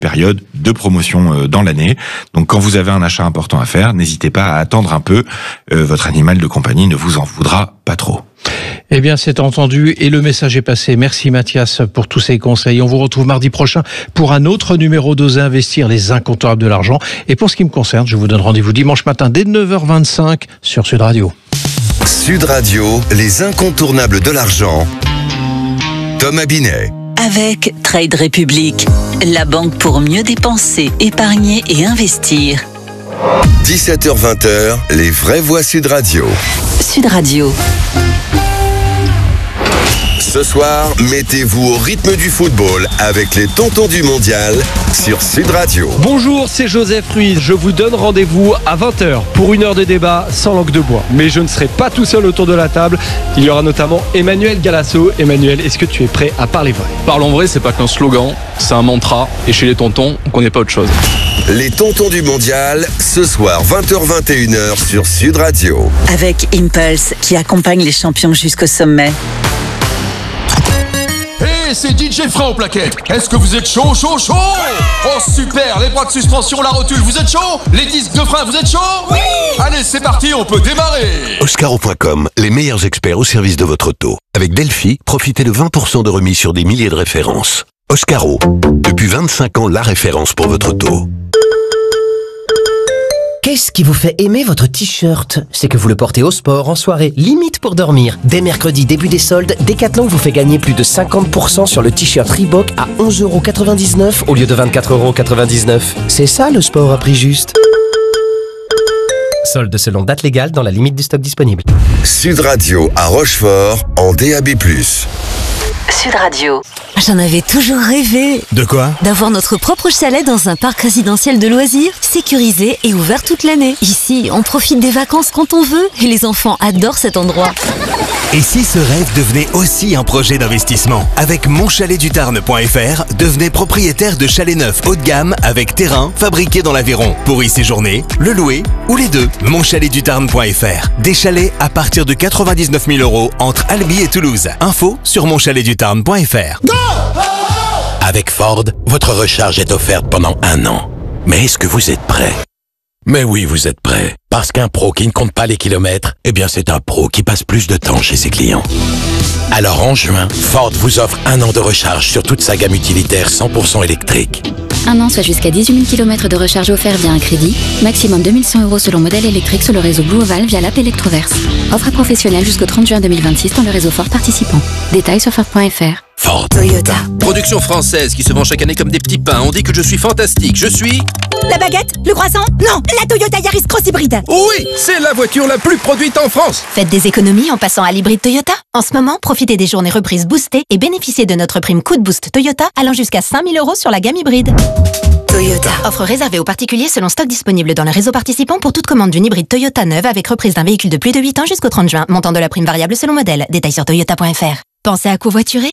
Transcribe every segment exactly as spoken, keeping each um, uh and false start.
période de promotion dans l'année. Donc quand vous avez un achat important à faire, n'hésitez pas à attendre un peu. Euh, votre animal de compagnie ne vous en voudra pas trop. Eh bien, c'est entendu et le message est passé. Merci Mathias pour tous ces conseils. On vous retrouve mardi prochain pour un autre numéro d'Oser Investir, les incontournables de l'argent. Et pour ce qui me concerne, je vous donne rendez-vous dimanche matin dès neuf heures vingt-cinq sur Sud Radio. Sud Radio, les incontournables de l'argent. Thomas Binet. Avec Trade Republic, la banque pour mieux dépenser, épargner et investir. dix-sept heures vingt, les vraies voix Sud Radio. Sud Radio. Ce soir, mettez-vous au rythme du football avec les tontons du mondial sur Sud Radio. Bonjour, c'est Joseph Ruiz. Je vous donne rendez-vous à vingt heures pour une heure de débat sans langue de bois. Mais je ne serai pas tout seul autour de la table. Il y aura notamment Emmanuel Galasso. Emmanuel, est-ce que tu es prêt à parler vrai ? Parlons vrai, c'est pas qu'un slogan, c'est un mantra. Et chez les tontons, on connaît pas autre chose. Les tontons du mondial, ce soir vingt heures vingt et une heures sur Sud Radio. Avec Impulse qui accompagne les champions jusqu'au sommet. Hey, c'est D J Frein au plaquettes. Est-ce que vous êtes chaud, chaud, chaud? Oh super, les bras de suspension, la rotule, vous êtes chaud? Les disques de frein, vous êtes chaud? Oui. Allez, c'est parti, on peut démarrer. Oscaro point com, les meilleurs experts au service de votre auto. Avec Delphi, profitez de vingt pour cent de remise sur des milliers de références. Oscaro, depuis vingt-cinq ans, la référence pour votre auto. Qu'est-ce qui vous fait aimer votre t-shirt? C'est que vous le portez au sport, en soirée, limite pour dormir. Dès mercredi, début des soldes, Decathlon vous fait gagner plus de cinquante pour cent sur le t-shirt Reebok à onze euros quatre-vingt-dix-neuf au lieu de vingt-quatre euros quatre-vingt-dix-neuf. C'est ça le sport à prix juste. Solde selon date légale dans la limite du stock disponible. Sud Radio à Rochefort en D A B plus. Sud Radio. J'en avais toujours rêvé. De quoi? D'avoir notre propre chalet dans un parc résidentiel de loisirs, sécurisé et ouvert toute l'année. Ici, on profite des vacances quand on veut et les enfants adorent cet endroit. Et si ce rêve devenait aussi un projet d'investissement? Avec mon chalet du tarn point f r, devenez propriétaire de chalets neufs haut de gamme avec terrain fabriqué dans l'Aveyron. Pour y séjourner, le louer ou les deux. mon chalet du tarn point f r. Des chalets à partir de quatre-vingt-dix-neuf mille euros entre Albi et Toulouse. Info sur mon chalet du tarn point f r. Go! Avec Ford, votre recharge est offerte pendant un an. Mais est-ce que vous êtes prêt? Mais oui, vous êtes prêt. Parce qu'un pro qui ne compte pas les kilomètres, eh bien c'est un pro qui passe plus de temps chez ses clients. Alors en juin, Ford vous offre un an de recharge sur toute sa gamme utilitaire cent pour cent électrique. Un an, soit jusqu'à dix-huit mille kilomètres de recharge offert via un crédit. Maximum deux mille cent euros selon modèle électrique sur le réseau Blue Oval via l'app Electroverse. Offre professionnelle jusqu'au trente juin deux mille vingt-six dans le réseau Ford participant. Détails sur Ford point f r. Ford. Toyota. Production française qui se vend chaque année comme des petits pains. On dit que je suis fantastique. Je suis... La baguette? Le croissant? Non, la Toyota Yaris Cross Hybride. Oui, c'est la voiture la plus produite en France. Faites des économies en passant à l'hybride Toyota. En ce moment, profitez des journées reprises boostées et bénéficiez de notre prime coup de boost Toyota allant jusqu'à cinq mille euros sur la gamme hybride. Toyota. Offre réservée aux particuliers selon stock disponible dans le réseau participant pour toute commande d'une hybride Toyota neuve avec reprise d'un véhicule de plus de huit ans jusqu'au trente juin. Montant de la prime variable selon modèle. Détails sur toyota point f r. Pensez à covoiturer?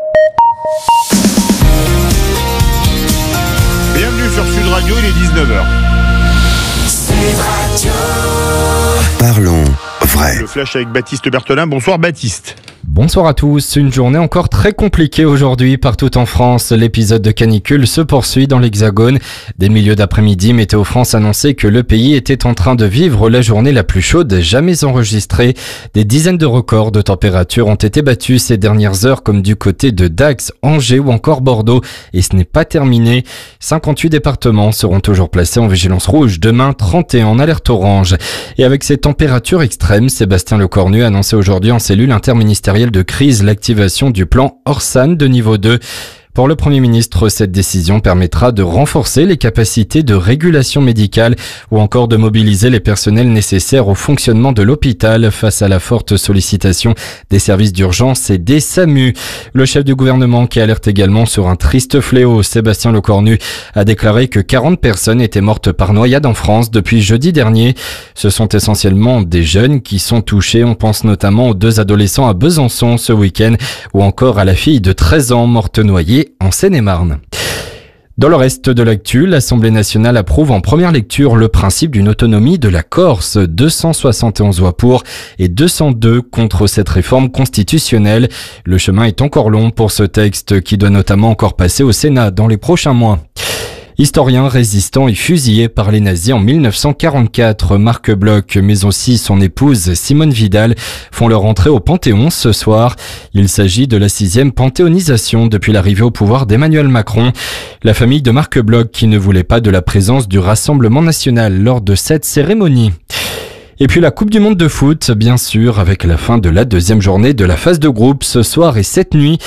Bienvenue sur Sud Radio, il est dix-neuf heures. Sud Radio. Parlons vrai. Le flash avec Baptiste Berthelin. Bonsoir Baptiste. Bonsoir à tous. Une journée encore très compliquée aujourd'hui partout en France. L'épisode de canicule se poursuit dans l'Hexagone. Dès le milieu d'après-midi, Météo France annonçait que le pays était en train de vivre la journée la plus chaude jamais enregistrée. Des dizaines de records de température ont été battus ces dernières heures, comme du côté de Dax, Angers ou encore Bordeaux. Et ce n'est pas terminé. cinquante-huit départements seront toujours placés en vigilance rouge. Demain, trente et un en alerte orange. Et avec ces températures extrêmes, Sébastien Lecornu a annoncé aujourd'hui en cellule interministérielle de crise l'activation du plan Orsan de niveau deux. Pour le Premier ministre, cette décision permettra de renforcer les capacités de régulation médicale ou encore de mobiliser les personnels nécessaires au fonctionnement de l'hôpital face à la forte sollicitation des services d'urgence et des SAMU. Le chef du gouvernement, qui alerte également sur un triste fléau, Sébastien Lecornu, a déclaré que quarante personnes étaient mortes par noyade en France depuis jeudi dernier. Ce sont essentiellement des jeunes qui sont touchés. On pense notamment aux deux adolescents à Besançon ce week-end ou encore à la fille de treize ans morte noyée en Seine-et-Marne. Dans le reste de l'actu, l'Assemblée nationale approuve en première lecture le principe d'une autonomie de la Corse. deux cent soixante et onze voix pour et deux cent deux contre cette réforme constitutionnelle. Le chemin est encore long pour ce texte qui doit notamment encore passer au Sénat dans les prochains mois. Historien, résistant et fusillé par les nazis en mille neuf cent quarante-quatre, Marc Bloch, mais aussi son épouse Simone Vidal, font leur entrée au Panthéon ce soir. Il s'agit de la sixième panthéonisation depuis l'arrivée au pouvoir d'Emmanuel Macron. La famille de Marc Bloch qui ne voulait pas de la présence du Rassemblement national lors de cette cérémonie. Et puis la Coupe du Monde de foot, bien sûr, avec la fin de la deuxième journée de la phase de groupe ce soir et cette nuit.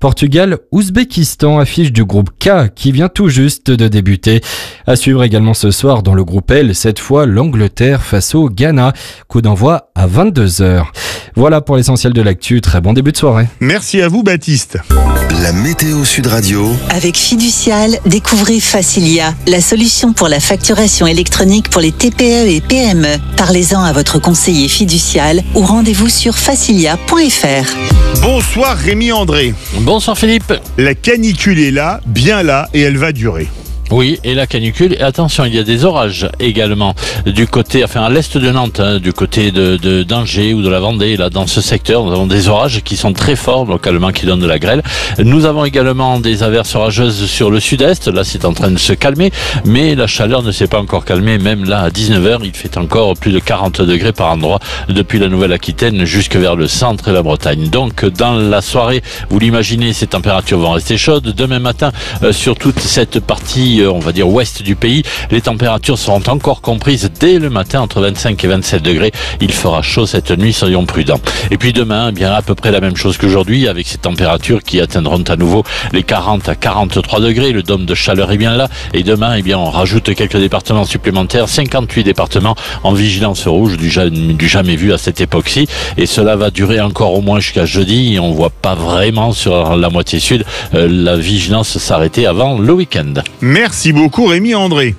Portugal-Ouzbékistan, affiche du groupe K qui vient tout juste de débuter. À suivre également ce soir dans le groupe L, cette fois l'Angleterre face au Ghana. Coup d'envoi à vingt-deux heures. Voilà pour l'essentiel de l'actu. Très bon début de soirée. Merci à vous, Baptiste. La météo Sud Radio. Avec Fiducial, découvrez Facilia, la solution pour la facturation électronique pour les T P E et P M E. Parlez-en à votre conseiller fiducial ou rendez-vous sur facilia point f r. Bonsoir Rémi André. Bonsoir Philippe. La canicule est là, bien là, et elle va durer. Oui, et la canicule, et attention, il y a des orages également du côté, enfin à l'est de Nantes, hein, du côté de, de d'Angers ou de la Vendée, là dans ce secteur, nous avons des orages qui sont très forts localement, qui donnent de la grêle. Nous avons également des averses orageuses sur le sud-est, là c'est en train de se calmer, mais la chaleur ne s'est pas encore calmée, même là à dix-neuf heures, il fait encore plus de quarante degrés par endroit depuis la Nouvelle-Aquitaine jusque vers le centre et la Bretagne. Donc dans la soirée, vous l'imaginez, ces températures vont rester chaudes. Demain matin, euh, sur toute cette partie on va dire ouest du pays, les températures seront encore comprises dès le matin entre vingt-cinq et vingt-sept degrés. Il fera chaud cette nuit, soyons prudents. Et puis demain, eh bien à peu près la même chose qu'aujourd'hui, avec ces températures qui atteindront à nouveau les quarante à quarante-trois degrés. Le dôme de chaleur est bien là. Et demain, eh bien on rajoute quelques départements supplémentaires, cinquante-huit départements en vigilance rouge, du jamais, du jamais vu à cette époque-ci. Et cela va durer encore au moins jusqu'à jeudi. Et on voit pas vraiment sur la moitié sud euh, la vigilance s'arrêter avant le week-end. Merci. Merci beaucoup Rémi André.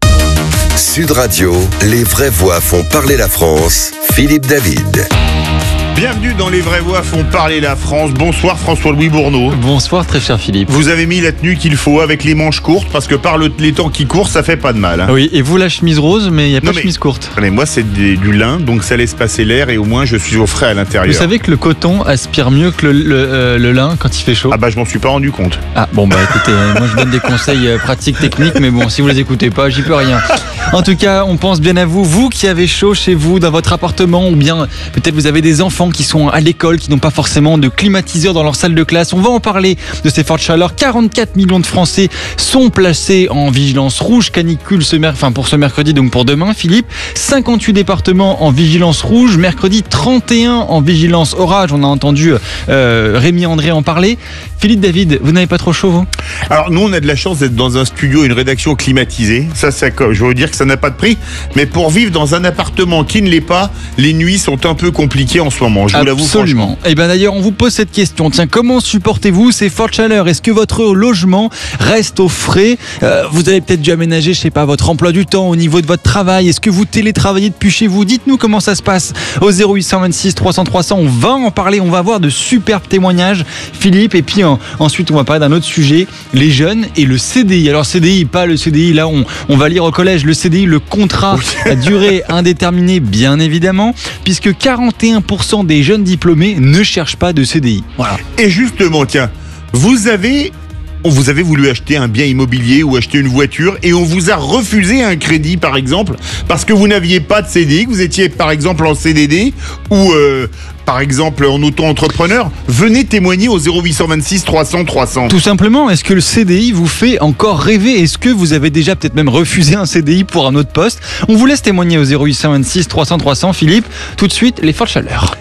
Sud Radio, les vraies voix font parler la France. Philippe David. Bienvenue dans Les Vraies Voix font parler la France. Bonsoir François-Louis Bourneau. Bonsoir très cher Philippe. Vous avez mis la tenue qu'il faut avec les manches courtes parce que par le, les temps qui courent, ça fait pas de mal. Hein. Oui, et vous la chemise rose, mais il n'y a pas non, de chemise courte. Mais moi c'est des, du lin, donc ça laisse passer l'air et au moins je suis au frais à l'intérieur. Vous savez que le coton aspire mieux que le, le, euh, le lin quand il fait chaud. Ah bah je m'en suis pas rendu compte. Ah bon bah écoutez, moi je donne des conseils euh, pratiques, techniques, mais bon si vous les écoutez pas, j'y peux rien. En tout cas, on pense bien à vous, vous qui avez chaud chez vous, dans votre appartement, ou bien peut-être vous avez des enfants qui sont à l'école, qui n'ont pas forcément de climatiseur dans leur salle de classe. On va en parler de ces fortes chaleurs. quarante-quatre millions de Français sont placés en vigilance rouge canicule ce mer- enfin pour ce mercredi, donc pour demain, Philippe. cinquante-huit départements en vigilance rouge. Mercredi, trente et un en vigilance orage. On a entendu euh, Rémi André en parler. Philippe David, vous n'avez pas trop chaud, vous ? Alors nous, on a de la chance d'être dans un studio, une rédaction climatisée. Ça, ça je veux vous dire que ça n'a pas de prix. Mais pour vivre dans un appartement qui ne l'est pas, les nuits sont un peu compliquées en ce moment. Je vous l'avoue franchement. Et bien d'ailleurs, on vous pose cette question. Tiens, comment supportez-vous ces fortes chaleurs ? Est-ce que votre logement reste au frais ? euh, Vous avez peut-être dû aménager, je sais pas, votre emploi du temps au niveau de votre travail. Est-ce que vous télétravaillez depuis chez vous ? Dites-nous comment ça se passe au zéro huit cent vingt-six trois cents trois cents. On va en parler, on va avoir de superbes témoignages, Philippe. Et puis en, ensuite, on va parler d'un autre sujet, les jeunes et le C D I. Alors C D I, pas le C D I, là on, on va lire au collège, le C D I, le contrat à durée indéterminée, bien évidemment, puisque quarante et un pour cent des jeunes diplômés ne cherchent pas de C D I. Voilà. Et justement, tiens, vous avez, vous avez voulu acheter un bien immobilier ou acheter une voiture et on vous a refusé un crédit, par exemple, parce que vous n'aviez pas de C D I, que vous étiez, par exemple, en C D D ou, euh, par exemple, en auto-entrepreneur. Venez témoigner au zéro huit cent vingt-six trois cents trois cents. Tout simplement, est-ce que le C D I vous fait encore rêver ? Est-ce que vous avez déjà peut-être même refusé un C D I pour un autre poste ? On vous laisse témoigner au zéro huit cent vingt-six trois cents trois cents. Philippe, tout de suite, les fortes chaleurs.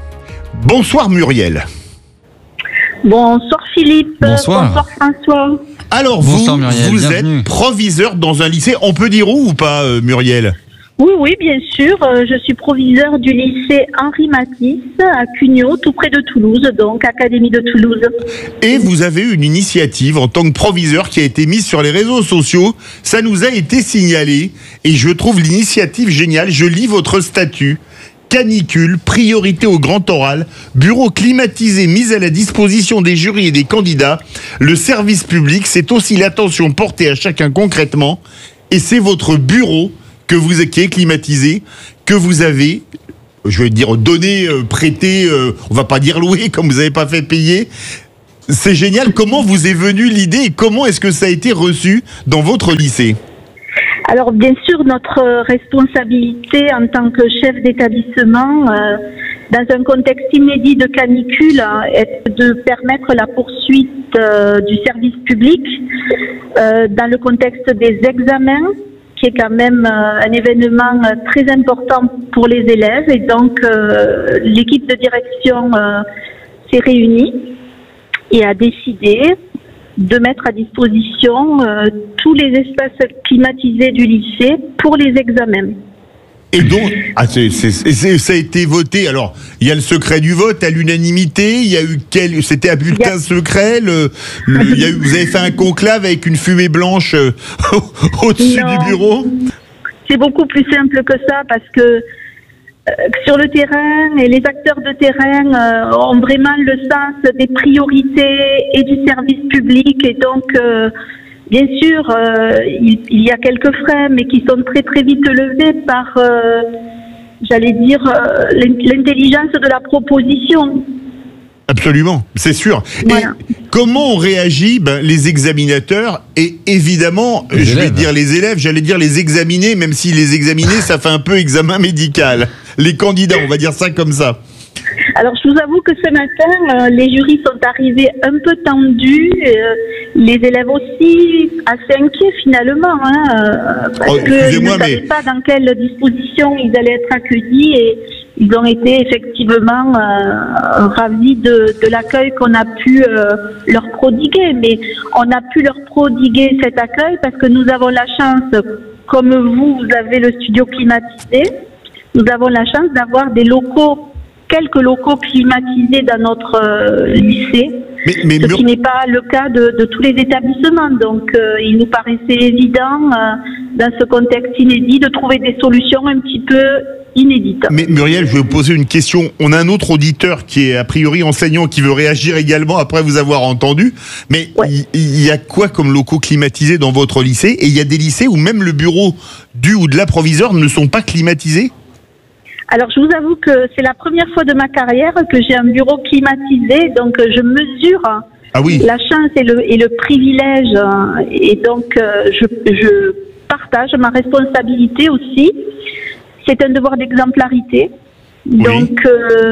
Bonsoir Muriel. Bonsoir Philippe. Bonsoir. Bonsoir François. Alors Bonsoir, vous, Muriel, vous bienvenue. êtes proviseur dans un lycée, on peut dire où ou pas euh, Muriel ? Oui, oui, bien sûr. Euh, je suis proviseur du lycée Henri Matisse à Cugnot, tout près de Toulouse, donc Académie de Toulouse. Et vous avez une initiative en tant que proviseur qui a été mise sur les réseaux sociaux. Ça nous a été signalé et je trouve l'initiative géniale. Je lis votre statut. Canicule, priorité au grand oral, bureau climatisé mis à la disposition des jurys et des candidats. Le service public, c'est aussi l'attention portée à chacun concrètement. Et c'est votre bureau que vous, qui est climatisé, que vous avez, je vais dire, donné, euh, prêté, euh, on va pas dire loué, comme vous n'avez pas fait payer. C'est génial. Comment vous est venue l'idée et comment est-ce que ça a été reçu dans votre lycée ? Alors bien sûr, notre responsabilité en tant que chef d'établissement, euh, dans un contexte inédit de canicule, hein, est de permettre la poursuite euh, du service public euh, dans le contexte des examens, qui est quand même euh, un événement euh, très important pour les élèves. Et donc, euh, l'équipe de direction euh, s'est réunie et a décidé de mettre à disposition euh, tous les espaces climatisés du lycée pour les examens. Et donc, ah, c'est, c'est, c'est, ça a été voté. Alors, il y a le secret du vote à l'unanimité. Il y a eu quel, c'était à bulletin a... secret. Le, le, il y a eu, vous avez fait un conclave avec une fumée blanche euh, au-dessus non, du bureau. C'est beaucoup plus simple que ça parce que euh, sur le terrain et les acteurs de terrain euh, ont vraiment le sens des priorités et du service public et donc. Euh, Bien sûr, euh, il, il y a quelques freins, mais qui sont très très vite levés par, euh, j'allais dire, euh, l'intelligence de la proposition. Absolument, c'est sûr. Voilà. Et comment ont réagi ben, les examinateurs et évidemment, les je élèves. vais dire les élèves, j'allais dire les examinés, même si les examinés, ça fait un peu examen médical. Les candidats, on va dire ça comme ça. Alors, je vous avoue que ce matin, euh, les jurys sont arrivés un peu tendus, euh, les élèves aussi assez inquiets finalement, hein, euh, parce oh, qu'ils ne savaient mais... pas dans quelle disposition ils allaient être accueillis et ils ont été effectivement euh, ravis de, de l'accueil qu'on a pu euh, leur prodiguer. Mais on a pu leur prodiguer cet accueil parce que nous avons la chance, comme vous, vous avez le studio climatisé, nous avons la chance d'avoir des locaux quelques locaux climatisés dans notre euh, lycée, mais, mais, ce qui n'est pas le cas de, de tous les établissements. Donc, euh, il nous paraissait évident, euh, dans ce contexte inédit, de trouver des solutions un petit peu inédites. Mais Muriel, je vais vous poser une question. On a un autre auditeur qui est a priori enseignant, qui veut réagir également après vous avoir entendu. Mais il ouais. y, y a quoi comme locaux climatisés dans votre lycée ? Et il y a des lycées où même le bureau du ou de la proviseure ne sont pas climatisés ? Alors, je vous avoue que c'est la première fois de ma carrière que j'ai un bureau climatisé, donc je mesure ah oui. la chance et le, et le privilège, et donc je, je partage ma responsabilité aussi. C'est un devoir d'exemplarité. Oui. Donc, euh,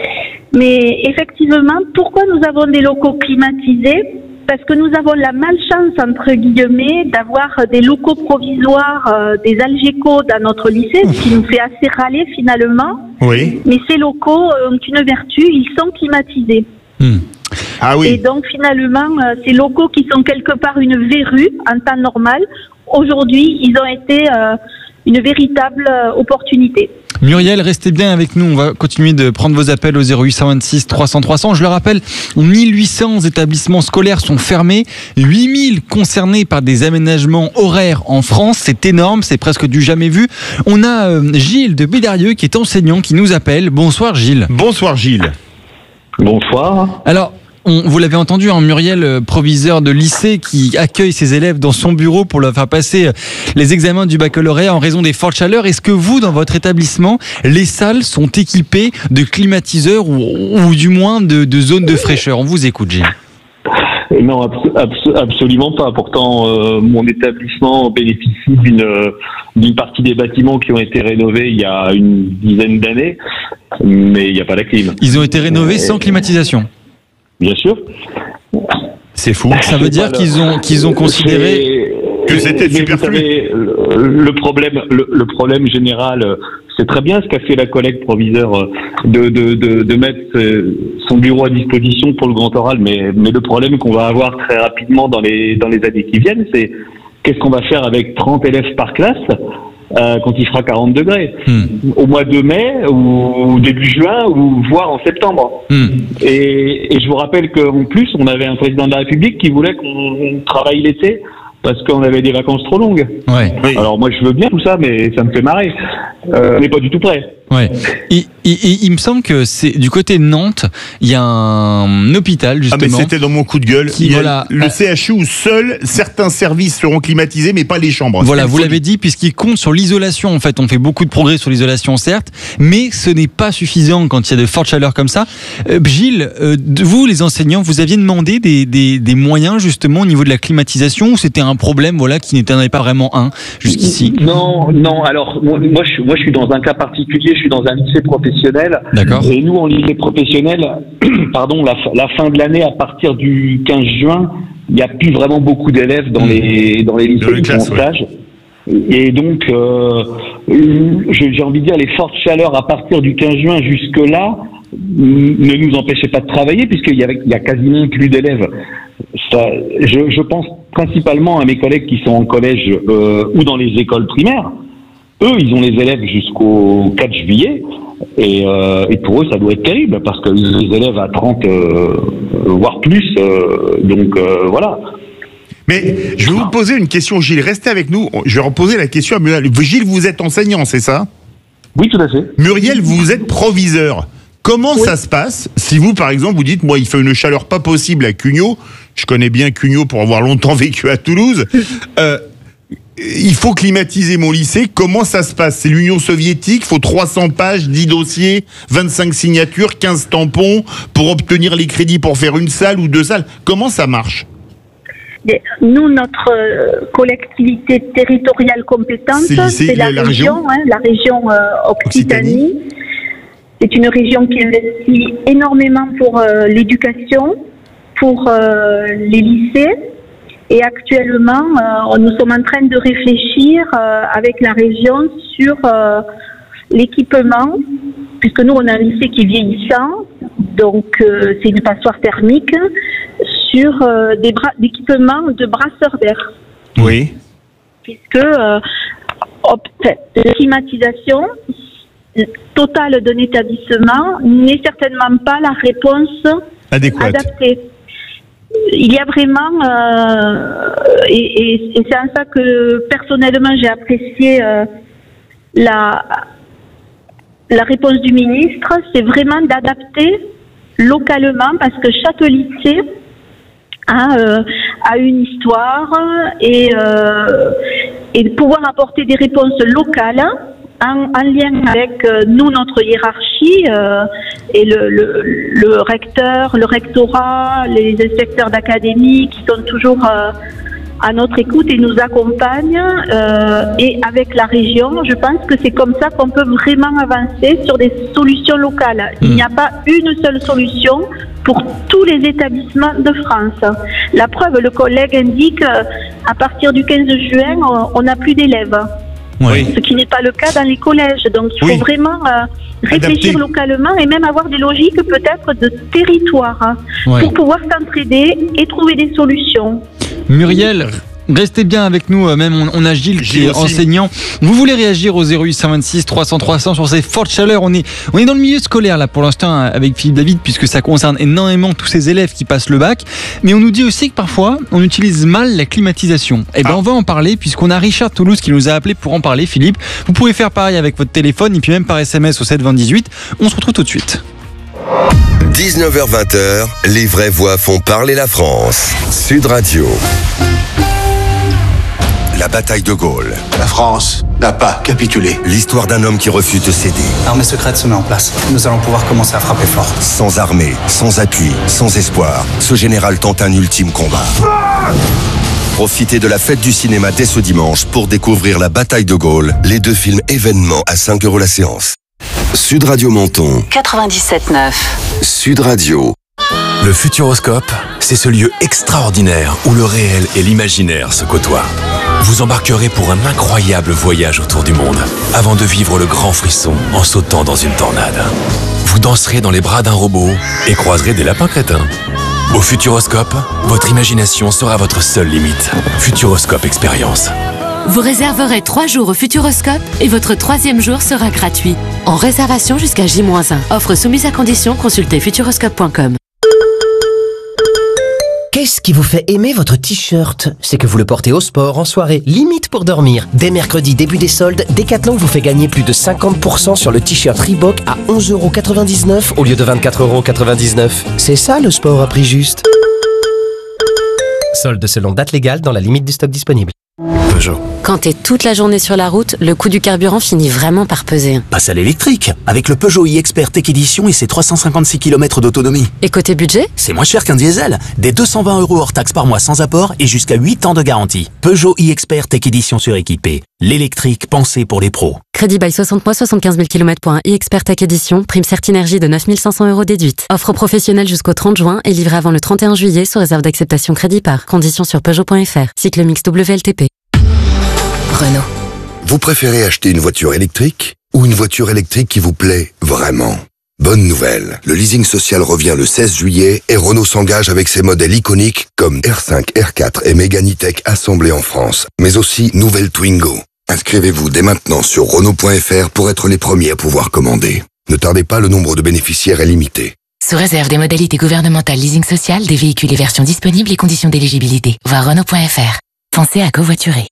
mais effectivement, pourquoi nous avons des locaux climatisés ? Parce que nous avons la malchance, entre guillemets, d'avoir des locaux provisoires, euh, des Algeco dans notre lycée, ce qui nous fait assez râler finalement. Oui. Mais ces locaux ont une vertu, ils sont climatisés. Mmh. Ah oui. Et donc finalement, euh, ces locaux qui sont quelque part une verrue en temps normal, aujourd'hui, ils ont été euh, une véritable euh, opportunité. Muriel, restez bien avec nous. On va continuer de prendre vos appels au zéro huit cent vingt-six trois cents trois cents. Je le rappelle, mille huit cents établissements scolaires sont fermés, huit mille concernés par des aménagements horaires en France. C'est énorme, c'est presque du jamais vu. On a euh, Gilles de Bédarieux qui est enseignant qui nous appelle. Bonsoir Gilles. Bonsoir Gilles. Bonsoir. Alors, on, vous l'avez entendu, hein, Muriel, proviseur de lycée qui accueille ses élèves dans son bureau pour leur faire passer les examens du baccalauréat en raison des fortes chaleurs. Est-ce que vous, dans votre établissement, les salles sont équipées de climatiseurs ou, ou du moins de, de zones de fraîcheur ? On vous écoute, Gilles. Non, abso- abso- absolument pas. Pourtant, euh, mon établissement bénéficie d'une, d'une partie des bâtiments qui ont été rénovés il y a une dizaine d'années, mais il n'y a pas la clim. Ils ont été rénovés sans climatisation ? Bien sûr. C'est fou. Ça veut dire qu'ils ont qu'ils ont considéré que c'était superflu. Le, le problème, le, le problème général, c'est très bien ce qu'a fait la collègue proviseure de de de, de mettre son bureau à disposition pour le grand oral, mais mais le problème qu'on va avoir très rapidement dans les dans les années qui viennent, c'est qu'est-ce qu'on va faire avec trente élèves par classe euh, quand il fera quarante degrés hmm. au mois de mai ou début juin ou voire en septembre. Hmm. Et, et je vous rappelle qu'en plus, on avait un président de la République qui voulait qu'on travaille l'été parce qu'on avait des vacances trop longues. Ouais. Alors moi, je veux bien tout ça, mais ça me fait marrer. Euh, on n'est pas du tout prêt. Ouais. Et Et, et il me semble que c'est du côté de Nantes, il y a un hôpital justement. Ah mais c'était dans mon coup de gueule. Qui, il y a voilà, le euh, C H U où seuls certains services seront climatisés, mais pas les chambres. Voilà, vous l'avez dit, puisqu'il compte sur l'isolation. En fait, on fait beaucoup de progrès sur l'isolation, certes, mais ce n'est pas suffisant quand il y a de fortes chaleurs comme ça. Euh, Gilles, euh, vous, les enseignants, vous aviez demandé des, des, des moyens justement au niveau de la climatisation, ou c'était un problème, voilà, qui n'était pas vraiment un jusqu'ici? Non, non. Alors moi, moi, je, moi, je suis dans un cas particulier. Je suis dans un lycée professionnel. D'accord. Et nous, en lycée professionnel, pardon, la, la fin de l'année, à partir du quinze juin, il n'y a plus vraiment beaucoup d'élèves dans les dans les lycées qui sont en stage. Et donc, euh, j'ai envie de dire, les fortes chaleurs à partir du quinze juin jusque-là ne nous empêchaient pas de travailler, puisqu'il y avait, il y a quasiment plus d'élèves. Ça, je, je pense principalement à mes collègues qui sont en collège euh, ou dans les écoles primaires. Eux, ils ont les élèves jusqu'au quatre juillet, et, euh, et pour eux, ça doit être terrible, parce que les élèves à trente, euh, voire plus, euh, donc euh, voilà. Mais je vais vous poser une question, Gilles. Restez avec nous. Je vais reposer la question à Muriel. Gilles, vous êtes enseignant, c'est ça? Oui, tout à fait. Muriel, vous êtes proviseur. Comment oui. ça se passe si vous, par exemple, vous dites, moi, il fait une chaleur pas possible à Cugnot. Je connais bien Cugnot pour avoir longtemps vécu à Toulouse. Euh, il faut climatiser mon lycée. Comment ça se passe? C'est l'Union soviétique, il faut trois cents pages, dix dossiers, vingt-cinq signatures, quinze tampons pour obtenir les crédits pour faire une salle ou deux salles. Comment ça marche? Nous, notre euh, collectivité territoriale compétente, c'est la, la région, région hein, la région euh, Occitanie. Occitanie. C'est une région qui investit énormément pour euh, l'éducation, pour euh, les lycées. Et actuellement, euh, nous sommes en train de réfléchir euh, avec la région sur euh, l'équipement, puisque nous, on a un lycée qui est vieillissant, donc euh, c'est une passoire thermique, sur euh, des bras d'équipements de brasseurs d'air. Oui. Puisque euh, la climatisation totale d'un établissement n'est certainement pas la réponse adéquate. Adaptée. Il y a vraiment, euh, et, et, et c'est en ça que personnellement j'ai apprécié euh, la, la réponse du ministre, c'est vraiment d'adapter localement, parce que chaque lycée a, euh, a une histoire, et, euh, et de pouvoir apporter des réponses locales en, en lien avec euh, nous, notre hiérarchie, euh, et le, le, le recteur, le rectorat, les inspecteurs d'académie qui sont toujours euh, à notre écoute et nous accompagnent, euh, et avec la région, je pense que c'est comme ça qu'on peut vraiment avancer sur des solutions locales. Il n'y a pas une seule solution pour tous les établissements de France. La preuve, le collègue indique euh, à partir du quinze juin, on n'a plus d'élèves. Oui. Ce qui n'est pas le cas dans les collèges. Donc il faut oui. vraiment euh, réfléchir Adapter. localement et même avoir des logiques peut-être de territoire, hein, ouais. pour pouvoir s'entraider et trouver des solutions. Muriel, restez bien avec nous, même on, on a Gilles qui est enseignant. Vous voulez réagir au zéro huit cent vingt-six trois cents trois cents sur ces fortes chaleurs? On est, on est dans le milieu scolaire là pour l'instant avec Philippe David, puisque ça concerne énormément tous ces élèves qui passent le bac. Mais on nous dit aussi que parfois on utilise mal la climatisation. Et ben ah. on va en parler, puisqu'on a Richard Toulouse qui nous a appelé pour en parler. Philippe, vous pouvez faire pareil avec votre téléphone et puis même par S M S au sept vingt dix-huit. On se retrouve tout de suite. dix-neuf heures vingt, les vraies voix font parler la France. Sud Radio. La bataille de Gaulle. La France n'a pas capitulé. L'histoire d'un homme qui refuse de céder. L'armée secrète se met en place. Nous allons pouvoir commencer à frapper fort. Sans armée, sans appui, sans espoir, ce général tente un ultime combat. Profitez de la fête du cinéma dès ce dimanche pour découvrir La bataille de Gaulle, les deux films événements à cinq euros la séance. Sud Radio Menton. quatre-vingt-dix-sept neuf. Sud Radio. Le Futuroscope, c'est ce lieu extraordinaire où le réel et l'imaginaire se côtoient. Vous embarquerez pour un incroyable voyage autour du monde, avant de vivre le grand frisson en sautant dans une tornade. Vous danserez dans les bras d'un robot et croiserez des lapins crétins. Au Futuroscope, votre imagination sera votre seule limite. Futuroscope Expérience. Vous réserverez trois jours au Futuroscope et votre troisième jour sera gratuit. En réservation jusqu'à J moins un. Offre soumise à condition, consultez futuroscope point com. Qu'est-ce qui vous fait aimer votre t-shirt? C'est que vous le portez au sport, en soirée, limite pour dormir. Dès mercredi, début des soldes, Decathlon vous fait gagner plus de cinquante pour cent sur le t-shirt Reebok à onze euros quatre-vingt-dix-neuf au lieu de vingt-quatre euros quatre-vingt-dix-neuf. C'est ça le sport à prix juste. Solde selon date légale dans la limite du stock disponible. Peugeot. Quand t'es toute la journée sur la route, le coût du carburant finit vraiment par peser. Passe à l'électrique, avec le Peugeot e-Expert Tech Edition et ses trois cent cinquante-six kilomètres d'autonomie. Et côté budget? C'est moins cher qu'un diesel. Des deux cent vingt euros hors taxe par mois sans apport et jusqu'à huit ans de garantie. Peugeot e-Expert Tech Edition suréquipé. L'électrique pensé pour les pros. Crédit bail soixante mois, soixante-quinze mille kilomètres pour un e-Expert Tech Edition. Prime Certinergie de neuf mille cinq cents euros déduite. Offre professionnelle jusqu'au trente juin et livrée avant le trente et un juillet sous réserve d'acceptation crédit par. Conditions sur Peugeot point F R. Cycle mix W L T P. Renault. Vous préférez acheter une voiture électrique ou une voiture électrique qui vous plaît vraiment? Bonne nouvelle, le leasing social revient le seize juillet et Renault s'engage avec ses modèles iconiques comme R cinq, R quatre et Mégane E-Tech assemblés en France, mais aussi nouvelle Twingo. Inscrivez-vous dès maintenant sur Renault point F R pour être les premiers à pouvoir commander. Ne tardez pas, le nombre de bénéficiaires est limité. Sous réserve des modalités gouvernementales leasing social, des véhicules et versions disponibles et conditions d'éligibilité. Voir Renault point F R. Pensez à covoiturer.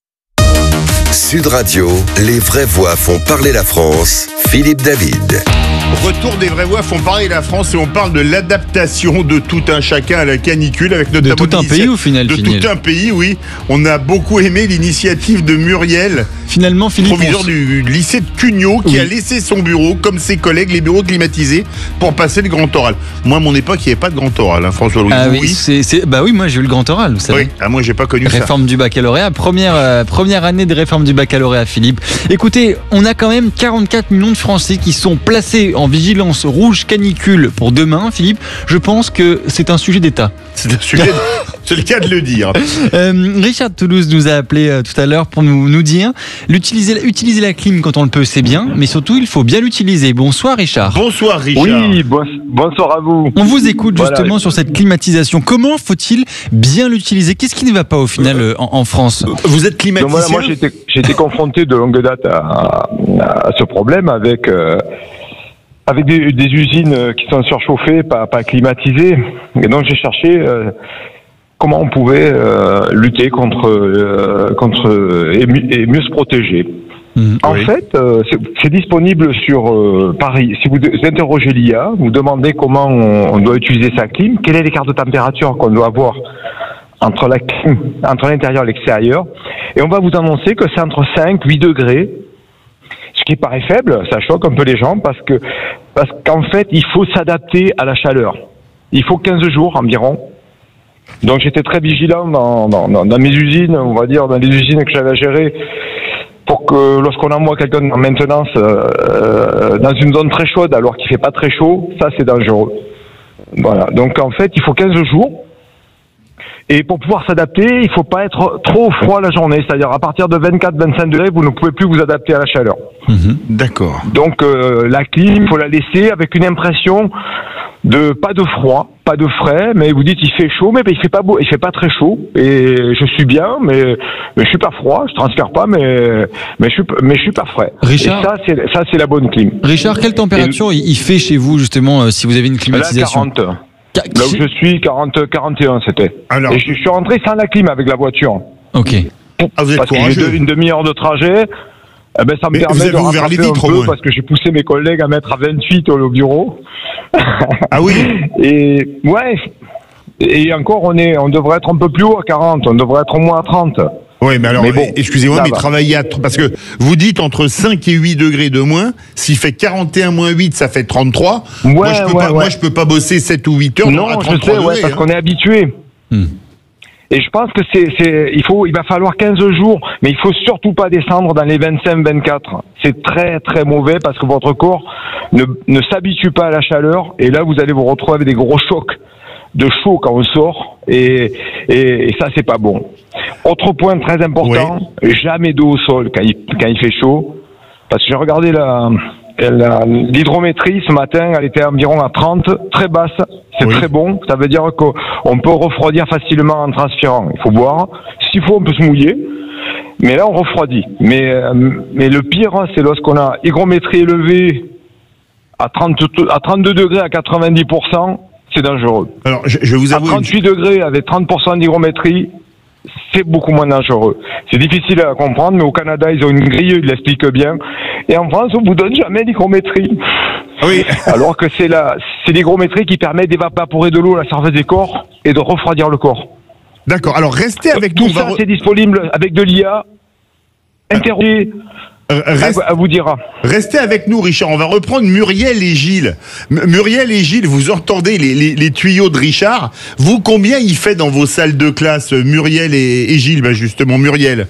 Sud Radio, les vraies voix font parler la France. Philippe David. Retour des vraies voix font parler la France et on parle de l'adaptation de tout un chacun à la canicule avec notamment de tout un pays au final. De Finiel. tout un pays, oui. On a beaucoup aimé l'initiative de Muriel, finalement, Philippe, proviseur du lycée de Cugnot, qui oui. a laissé son bureau comme ses collègues, les bureaux climatisés, pour passer le grand oral. Moi, à mon époque, il n'y avait pas de grand oral, hein, François Louis. Ah oui, oui. C'est, c'est, bah oui, moi j'ai eu le grand oral, vous savez. Oui. Ah, moi j'ai pas connu réforme ça. Réforme du baccalauréat, première euh, première année de réforme du baccalauréat, Philippe. Écoutez, on a quand même quarante-quatre millions de Français qui sont placés en vigilance rouge canicule pour demain, Philippe. Je pense que c'est un sujet d'État. C'est un sujet, c'est le cas de le dire. Euh, Richard de Toulouse nous a appelé euh, tout à l'heure pour nous, nous dire l'utiliser, utiliser la clim quand on le peut, c'est bien, mais surtout il faut bien l'utiliser. Bonsoir Richard. Bonsoir Richard. Oui, bon, bonsoir à vous. On vous écoute justement voilà. sur cette climatisation. Comment faut-il bien l'utiliser? Qu'est-ce qui ne va pas au final euh, en, en France? Vous êtes climatisé? Voilà, moi j'ai été, j'ai été confronté de longue date à, à ce problème avec... Euh, avec des, des usines qui sont surchauffées, pas, pas climatisées. Et donc j'ai cherché euh, comment on pouvait euh, lutter contre, euh, contre et, et mieux se protéger. Mmh, en oui. fait, euh, c'est, c'est disponible sur euh, Paris. Si vous, vous interrogez l'I A, vous demandez comment on, on doit utiliser sa clim, quel est l'écart de température qu'on doit avoir entre la clim, entre l'intérieur et l'extérieur, et on va vous annoncer que c'est entre cinq et huit degrés. Ce qui paraît faible, ça choque un peu les gens parce que parce qu'en fait, il faut s'adapter à la chaleur. Il faut quinze jours environ. Donc j'étais très vigilant dans, dans, dans mes usines, on va dire, dans les usines que j'avais à gérer, pour que lorsqu'on envoie quelqu'un en maintenance euh, dans une zone très chaude alors qu'il fait pas très chaud, ça c'est dangereux. Voilà. Donc en fait, il faut quinze jours. Et pour pouvoir s'adapter, il faut pas être trop froid la journée. C'est-à-dire à partir de vingt-quatre à vingt-cinq degrés, vous ne pouvez plus vous adapter à la chaleur. Mmh, d'accord. Donc euh, la clim, il faut la laisser avec une impression de pas de froid, pas de frais, mais vous dites il fait chaud, mais ben, il fait pas beau, il fait pas très chaud. Et je suis bien, mais, mais je suis pas froid, je transpire pas, mais mais je suis mais je suis pas frais. Richard, et ça c'est ça c'est la bonne clim. Richard, quelle température et, il fait chez vous justement euh, si vous avez une climatisation? Là, quarante. Là où je suis, quarante, quarante et un c'était. Alors, et je, je suis rentré sans la clim avec la voiture. Ok. Ah, vous êtes parce que j'ai une demi-heure de trajet. Eh ben, ça me mais permet de rattraper un peu parce que j'ai poussé mes collègues à mettre à vingt-huit au bureau. Ah oui. Et ouais. Et encore, on est, on devrait être un peu plus haut à quarante. On devrait être au moins à trente. Oui, mais alors, mais bon, excusez-moi, mais va. travailler à... Parce que vous dites entre cinq et huit degrés de moins, s'il fait quarante et un moins huit, ça fait trente-trois. Ouais, moi, je peux ouais, pas, ouais. moi, je peux pas bosser sept ou huit heures non, à trente-trois je sais, degrés. Ouais, parce hein. qu'on est habitué. Hmm. Et je pense que c'est, c'est, il faut, il va falloir quinze jours, mais il faut surtout pas descendre dans les vingt-cinq, vingt-quatre. C'est très, très mauvais parce que votre corps ne, ne s'habitue pas à la chaleur et là, vous allez vous retrouver avec des gros chocs de chaud quand on sort et, et, et ça, c'est pas bon. Autre point très important, oui. jamais d'eau au sol quand il, quand il fait chaud. Parce que j'ai regardé la, la, l'hydrométrie ce matin, elle était environ à trente, très basse. C'est oui. très bon. Ça veut dire qu'on peut refroidir facilement en transpirant. Il faut boire. S'il faut, on peut se mouiller. Mais là, on refroidit. Mais, mais le pire, c'est lorsqu'on a hygrométrie élevée à, trente, à trente-deux degrés à quatre-vingt-dix pour cent. c'est dangereux. Alors, je, je vous avoue. À trente-huit degrés avec trente pour cent d'hygrométrie, c'est beaucoup moins dangereux. C'est difficile à comprendre, mais au Canada, ils ont une grille, ils l'expliquent bien. Et en France, on vous donne jamais l'hygrométrie. Oui. Alors que c'est la, c'est l'hygrométrie qui permet d'évaporer de l'eau à la surface des corps et de refroidir le corps. D'accord. Alors, restez avec Tout nous. ça, va... c'est disponible avec de l'I A. Interrogez. Euh, reste, à vous dira. Restez avec nous, Richard. On va reprendre Muriel et Gilles. M- Muriel et Gilles, vous entendez les, les, les tuyaux de Richard. Vous, combien il fait dans vos salles de classe, Muriel et, et Gilles? Ben justement, Muriel.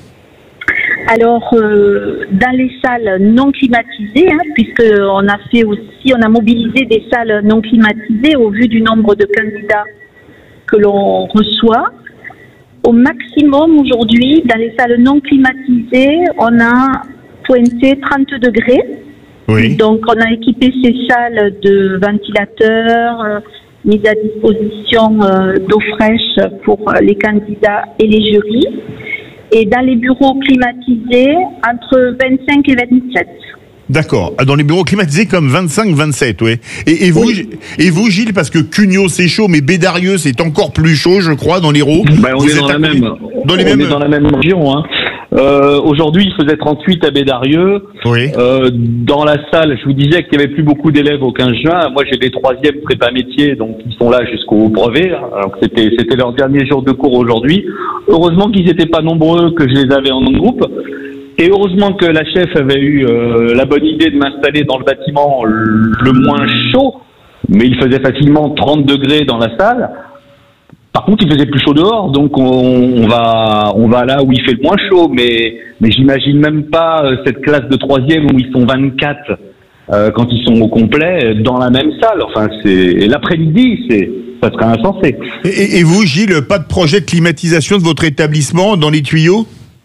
Alors, euh, dans les salles non climatisées, hein, puisqu'on a fait aussi, on a mobilisé des salles non climatisées au vu du nombre de candidats que l'on reçoit. Au maximum, aujourd'hui, dans les salles non climatisées, on a pointé trente degrés. Oui. Donc, on a équipé ces salles de ventilateurs, euh, mise à disposition euh, d'eau fraîche pour euh, les candidats et les jurys. Et dans les bureaux climatisés, entre vingt-cinq et vingt-sept. D'accord. Dans les bureaux climatisés comme vingt-cinq vingt-sept, oui. Et, et, vous, oui. et vous, Gilles, parce que Cugnot, c'est chaud, mais Bédarieux, c'est encore plus chaud, je crois, dans l'Hérault. Ben, on vous est dans la même, dans les on mêmes... est dans la même région, hein. Euh, aujourd'hui, il faisait trente-huit à Bédarieux. Oui. Euh, dans la salle, je vous disais qu'il n'y avait plus beaucoup d'élèves au quinze juin. Moi, j'ai des troisièmes prépa métiers, donc ils sont là jusqu'au brevet. Alors que c'était, c'était leur dernier jour de cours aujourd'hui. Heureusement qu'ils n'étaient pas nombreux, que je les avais en groupe. Et heureusement que la chef avait eu euh, la bonne idée de m'installer dans le bâtiment le moins chaud, mais il faisait facilement trente degrés dans la salle. Par contre, il faisait plus chaud dehors, donc on, on va on va là où il fait le moins chaud. Mais mais j'imagine même pas euh, cette classe de troisième où ils sont vingt-quatre euh, quand ils sont au complet dans la même salle. Enfin, c'est et l'après-midi, c'est ça serait insensé. Et, et vous, Gilles, pas de projet de climatisation de votre établissement dans les tuyaux?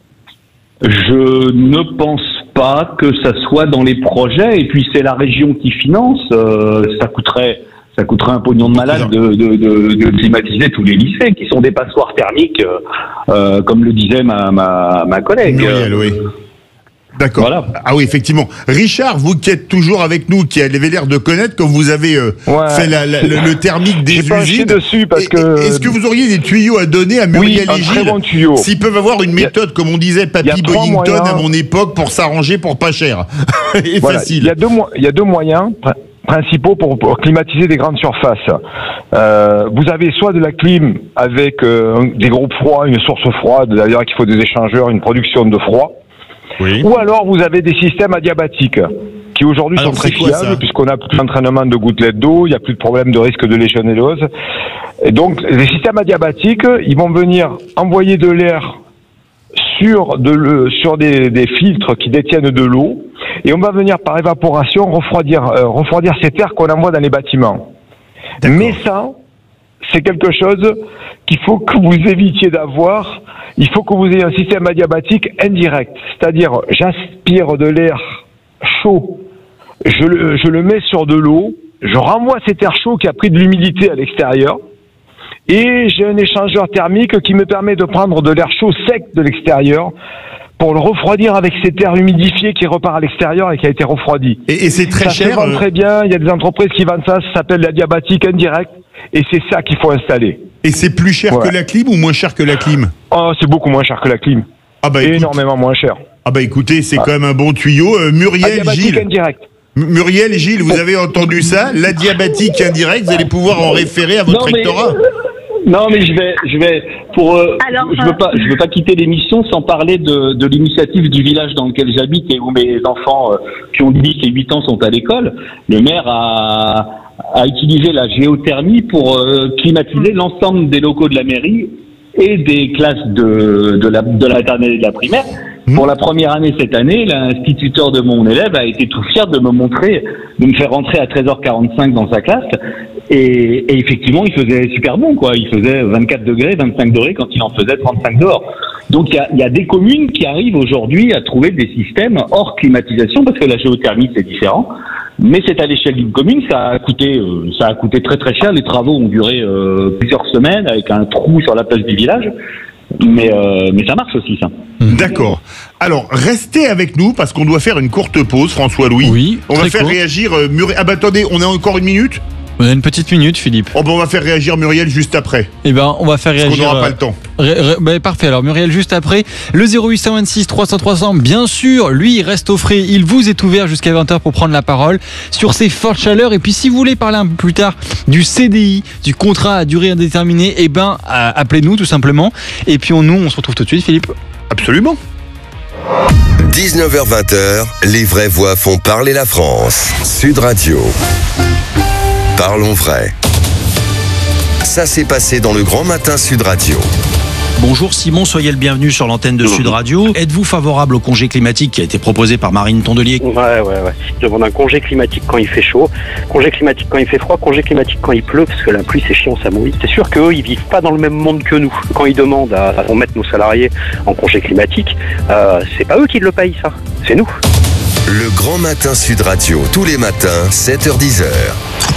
Je ne pense pas que ça soit dans les projets. Et puis c'est la région qui finance. Euh, ça coûterait. Ça coûterait un pognon de malade de, de, de, de climatiser tous les lycées, qui sont des passoires thermiques, euh, euh, comme le disait ma, ma, ma collègue. Muriel, oui. D'accord. Voilà. Ah oui, effectivement. Richard, vous qui êtes toujours avec nous, qui avez l'air de connaître, comme vous avez euh, ouais. fait la, la, le, le thermique des usines. Dessus parce et, que... Est-ce que vous auriez des tuyaux à donner à Muriel oui, et Gilles, bon tuyau. S'ils peuvent avoir une méthode, a, comme on disait, Papy Boyington à mon époque, pour s'arranger pour pas cher et voilà. facile. Il y a deux, il y a deux moyens principaux pour, pour climatiser des grandes surfaces. Euh, vous avez soit de la clim avec euh, des groupes froids, une source froide, d'ailleurs qu'il faut des échangeurs, une production de froid. Oui. Ou alors vous avez des systèmes adiabatiques qui aujourd'hui sont très fiables puisqu'on a plus d'entraînement de gouttelettes d'eau, il n'y a plus de problème de risque de légionellose. Et donc les systèmes adiabatiques, ils vont venir envoyer de l'air sur, de le, sur des, des filtres qui détiennent de l'eau et on va venir par évaporation refroidir, euh, refroidir cet air qu'on envoie dans les bâtiments. Mais ça, c'est quelque chose qu'il faut que vous évitiez d'avoir. Il faut que vous ayez un système adiabatique indirect. C'est-à-dire, j'aspire de l'air chaud, je le, je le mets sur de l'eau, je renvoie cet air chaud qui a pris de l'humidité à l'extérieur, et j'ai un échangeur thermique qui me permet de prendre de l'air chaud sec de l'extérieur pour le refroidir avec cet air humidifié qui repart à l'extérieur et qui a été refroidi. Et, et c'est très ça cher. Ça se vend très bien, il y a des entreprises qui vendent ça, ça s'appelle l'adiabatique indirect, et c'est ça qu'il faut installer. Et c'est plus cher ouais. que la clim ou moins cher que la clim? Oh, c'est beaucoup moins cher que la clim. Ah bah, énormément moins cher. Ah bah écoutez, c'est ah. quand même un bon tuyau. Euh, Muriel, Gilles. Indirect. Muriel, Gilles, vous avez entendu ça? L'adiabatique indirect, vous allez pouvoir en référer à votre non, mais, rectorat. Non, mais je vais, je vais, pour, euh, Alors, je veux pas, je veux pas quitter l'émission sans parler de, de l'initiative du village dans lequel j'habite et où mes enfants euh, qui ont dix et huit ans sont à l'école. Le maire a, a utilisé la géothermie pour euh, climatiser l'ensemble des locaux de la mairie et des classes de, de la, de la maternelle et de la primaire. Mmh. Pour la première année cette année, l'instituteur de mon élève a été tout fier de me montrer, de me faire rentrer à treize heures quarante-cinq dans sa classe. Et, et effectivement, il faisait super bon, quoi. Il faisait vingt-quatre degrés, vingt-cinq degrés quand il en faisait trente-cinq dehors. Donc il y a, il y a des communes qui arrivent aujourd'hui à trouver des systèmes hors climatisation parce que la géothermie c'est différent. Mais c'est à l'échelle d'une commune, ça a coûté, euh, ça a coûté très très cher. Les travaux ont duré euh, plusieurs semaines avec un trou sur la place du village. Mais, euh, mais ça marche aussi, ça. D'accord. Alors, restez avec nous parce qu'on doit faire une courte pause, François-Louis. Oui. On va faire court. réagir euh, Muriel. Ah bah attendez, on a encore une minute ? On a une petite minute, Philippe. Oh ben on va faire réagir Muriel juste après. Eh ben, on va faire Parce réagir. qu'on n'aura pas le temps. Ré, ré, bah, parfait. Alors Muriel, juste après, le zéro huit cent vingt-six trois cents trois cents, bien sûr, lui, il reste au frais. Il vous est ouvert jusqu'à vingt heures pour prendre la parole sur ces fortes chaleurs. Et puis, si vous voulez parler un peu plus tard du C D I, du contrat à durée indéterminée, eh ben, euh, appelez-nous tout simplement. Et puis, on, nous, on se retrouve tout de suite, Philippe. Absolument. dix-neuf heures vingt, les vraies voix font parler la France. Sud Radio. Parlons vrai. Ça s'est passé dans le grand matin Sud Radio. Bonjour Simon, soyez le bienvenu sur l'antenne de Sud Radio. Êtes-vous favorable au congé climatique qui a été proposé par Marine Tondelier? Ouais, ouais, ouais. Je demande un congé climatique quand il fait chaud, congé climatique quand il fait froid, congé climatique quand il pleut, parce que la pluie c'est chiant, ça mouille. C'est sûr qu'eux, ils vivent pas dans le même monde que nous. Quand ils demandent à, à mettre nos salariés en congé climatique, euh, c'est pas eux qui le payent, ça. C'est nous. Le grand matin Sud Radio, tous les matins, sept heures dix heures.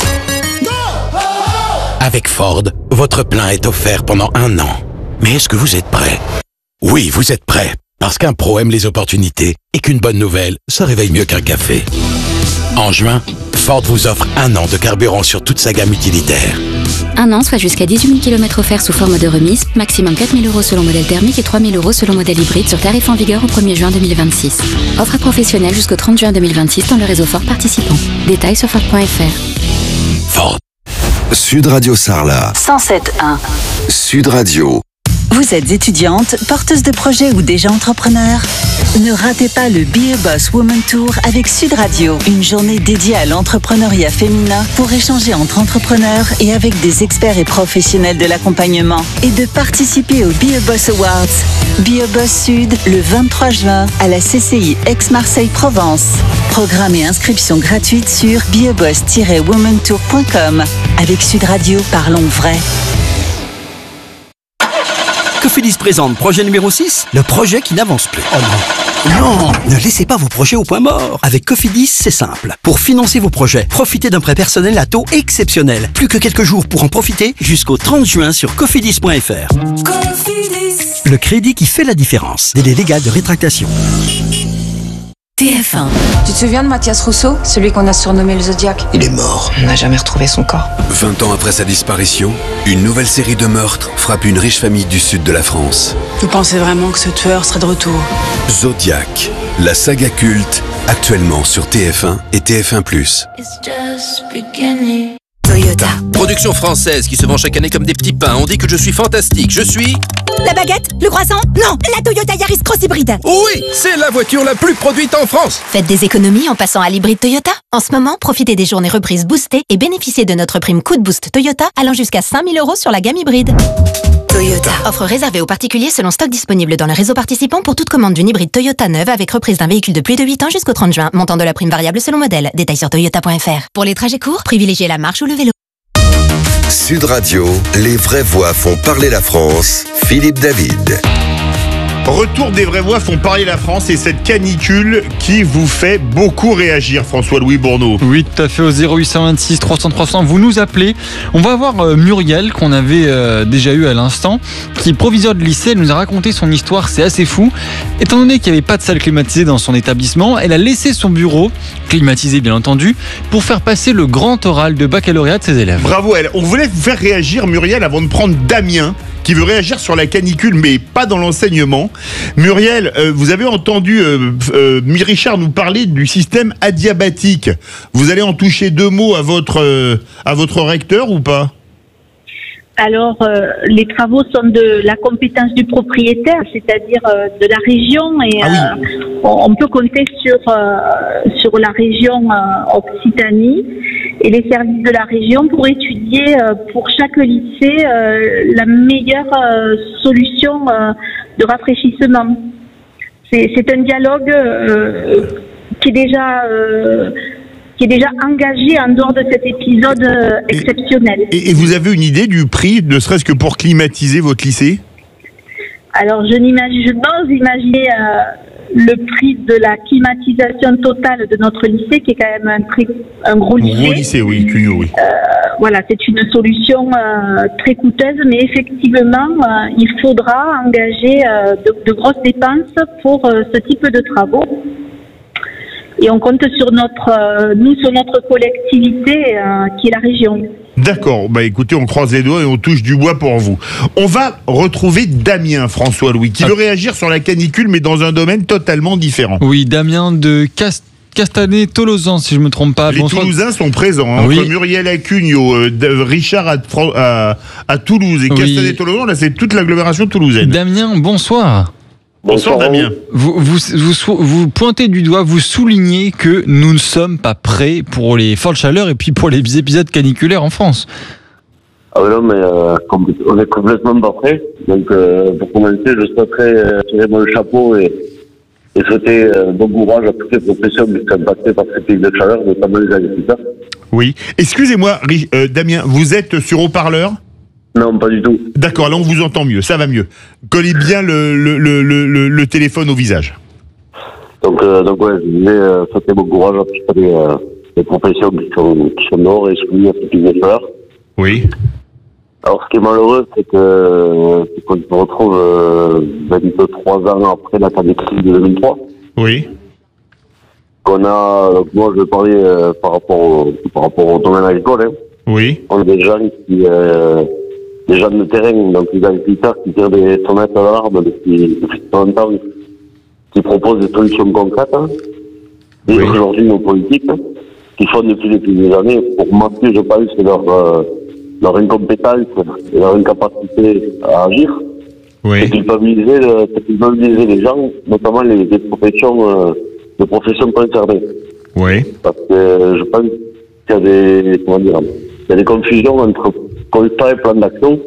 Avec Ford, votre plein est offert pendant un an. Mais est-ce que vous êtes prêt? Oui, vous êtes prêt. Parce qu'un pro aime les opportunités et qu'une bonne nouvelle, ça réveille mieux qu'un café. En juin, Ford vous offre un an de carburant sur toute sa gamme utilitaire. Un an, soit jusqu'à dix-huit mille kilomètres offerts sous forme de remise, maximum quatre mille euros selon modèle thermique et trois mille euros selon modèle hybride sur tarif en vigueur au premier juin deux mille vingt-six. Offre à professionnels jusqu'au trente juin deux mille vingt-six dans le réseau Ford participant. Détails sur Ford point F R. Ford. Sud Radio Sarlat. cent sept un. Sud Radio. Vous êtes étudiante, porteuse de projet ou déjà entrepreneur? Ne ratez pas le Be a Boss Woman Tour avec Sud Radio, une journée dédiée à l'entrepreneuriat féminin pour échanger entre entrepreneurs et avec des experts et professionnels de l'accompagnement et de participer au Be a Boss Awards. Be a Boss Sud, le vingt-trois juin, à la C C I Aix-Marseille-Provence. Programme et inscription gratuite sur be a boss tiret woman tour point com. Avec Sud Radio, parlons vrai. Cofidis présente projet numéro six, le projet qui n'avance plus. Oh non. Non, ne laissez pas vos projets au point mort. Avec Cofidis, c'est simple. Pour financer vos projets, profitez d'un prêt personnel à taux exceptionnel. Plus que quelques jours pour en profiter jusqu'au trente juin sur cofidis point F R. Cofidis. Le crédit qui fait la différence. Délai légal de rétractation. T F un. Tu te souviens de Mathias Rousseau, celui qu'on a surnommé le Zodiac? Il est mort. On n'a jamais retrouvé son corps. vingt ans après sa disparition, une nouvelle série de meurtres frappe une riche famille du sud de la France. Vous pensez vraiment que ce tueur serait de retour? Zodiac, la saga culte, actuellement sur T F un et T F un plus. Toyota. Production française qui se vend chaque année comme des petits pains. On dit que je suis fantastique. Je suis... La baguette? Le croissant? Non, la Toyota Yaris Cross Hybride. Oui, c'est la voiture la plus produite en France. Faites des économies en passant à l'hybride Toyota. En ce moment, profitez des journées reprises boostées et bénéficiez de notre prime coup de boost Toyota allant jusqu'à cinq mille euros sur la gamme hybride. Toyota. Offre réservée aux particuliers selon stock disponible dans le réseau participant pour toute commande d'une hybride Toyota neuve avec reprise d'un véhicule de plus de huit ans jusqu'au trente juin. Montant de la prime variable selon modèle. Détails sur toyota point F R. Pour les trajets courts, privilégiez la marche ou le vélo. Sud Radio, les vraies voix font parler la France. Philippe David. Retour des vraies voix font parler la France et cette canicule qui vous fait beaucoup réagir, François-Louis Bourneau. Oui, tout à fait, au zéro huit cent vingt-six trois cents trois cents, vous nous appelez. On va voir euh, Muriel, qu'on avait euh, déjà eu à l'instant, qui est proviseur de lycée. Elle nous a raconté son histoire, c'est assez fou. Étant donné qu'il n'y avait pas de salle climatisée dans son établissement, elle a laissé son bureau, climatisé bien entendu, pour faire passer le grand oral de baccalauréat de ses élèves. Bravo elle. On voulait vous faire réagir, Muriel, avant de prendre Damien, qui veut réagir sur la canicule, mais pas dans l'enseignement. Muriel, euh, vous avez entendu euh, euh, Richard nous parler du système adiabatique. Vous allez en toucher deux mots à votre, euh, à votre recteur ou pas ? Alors, euh, les travaux sont de la compétence du propriétaire, c'est-à-dire euh, de la région, et ah oui. euh, on, on peut compter sur euh, sur la région euh, Occitanie et les services de la région pour étudier euh, pour chaque lycée euh, la meilleure euh, solution euh, de rafraîchissement. C'est, c'est un dialogue euh, qui est déjà euh, qui est déjà engagé en dehors de cet épisode euh, exceptionnel. Et, et vous avez une idée du prix, ne serait-ce que pour climatiser votre lycée ? Alors, je n'imagine, je n'ose imaginer euh, le prix de la climatisation totale de notre lycée, qui est quand même un, très, un gros lycée. Gros lycée, oui, Cugnot, oui. Euh, voilà, c'est une solution euh, très coûteuse, mais effectivement, euh, il faudra engager euh, de, de grosses dépenses pour euh, ce type de travaux. et on compte sur notre, euh, nous, sur notre collectivité euh, qui est la région. D'accord, bah écoutez, on croise les doigts et on touche du bois pour vous. On va retrouver Damien, François-Louis, qui veut réagir sur la canicule, mais dans un domaine totalement différent. Oui, Damien de Cast Castanet-Tolosan, si je ne me trompe pas. Les Bonsoir. Toulousains sont présents, hein, Oui. entre Muriel à Cugnot, euh, Richard à, à, à Toulouse et Oui. Castanet-Tolosan, là c'est toute l'agglomération toulousaine. Damien, bonsoir. Bonsoir, Damien. Vous, vous, vous, vous pointez du doigt, vous soulignez que nous ne sommes pas prêts pour les fortes chaleurs et puis pour les épisodes caniculaires en France. Ah oui, non, mais euh, on est complètement pas prêts. Donc, euh, pour commencer, je souhaiterais euh, tirer mon chapeau et, et souhaiter euh, bon courage à toutes les professions qui sont impactées par ces pics de chaleur, notamment les agriculteurs. Oui. Excusez-moi, Ri- euh, Damien, vous êtes sur haut-parleur ? Non, pas du tout. D'accord, là on vous entend mieux, ça va mieux. Collez bien le, le, le, le, le téléphone au visage. Donc, euh, donc ouais, je disais, euh, souhaiter bon courage à toutes les, euh, les professions qui sont, qui sont dehors et exclues à ces pics de chaleur. Oui. Alors, ce qui est malheureux, c'est que euh, c'est qu'on se retrouve euh, vingt-trois ans après la canicule de deux mille trois. Oui. Qu'on a, donc moi je vais parler euh, par rapport au, par rapport au domaine agricole. Hein. Oui. On a des gens qui, euh, des gens de terrain, donc les agriculteurs qui tirent des sonnettes d'alarme depuis, depuis longtemps, qui proposent des solutions concrètes. Hein. Et oui. Aujourd'hui, nos politiques, qui font depuis, depuis des années, pour manquer, je pense, leur, euh, leur incompétence et leur incapacité à agir, oui. c'est culpabiliser, c'est culpabiliser les gens, notamment les, les professions, euh, les professions concernées. Oui. Parce que euh, je pense qu'il y a des, comment dire, il y a des confusions entre constat et plan d'action.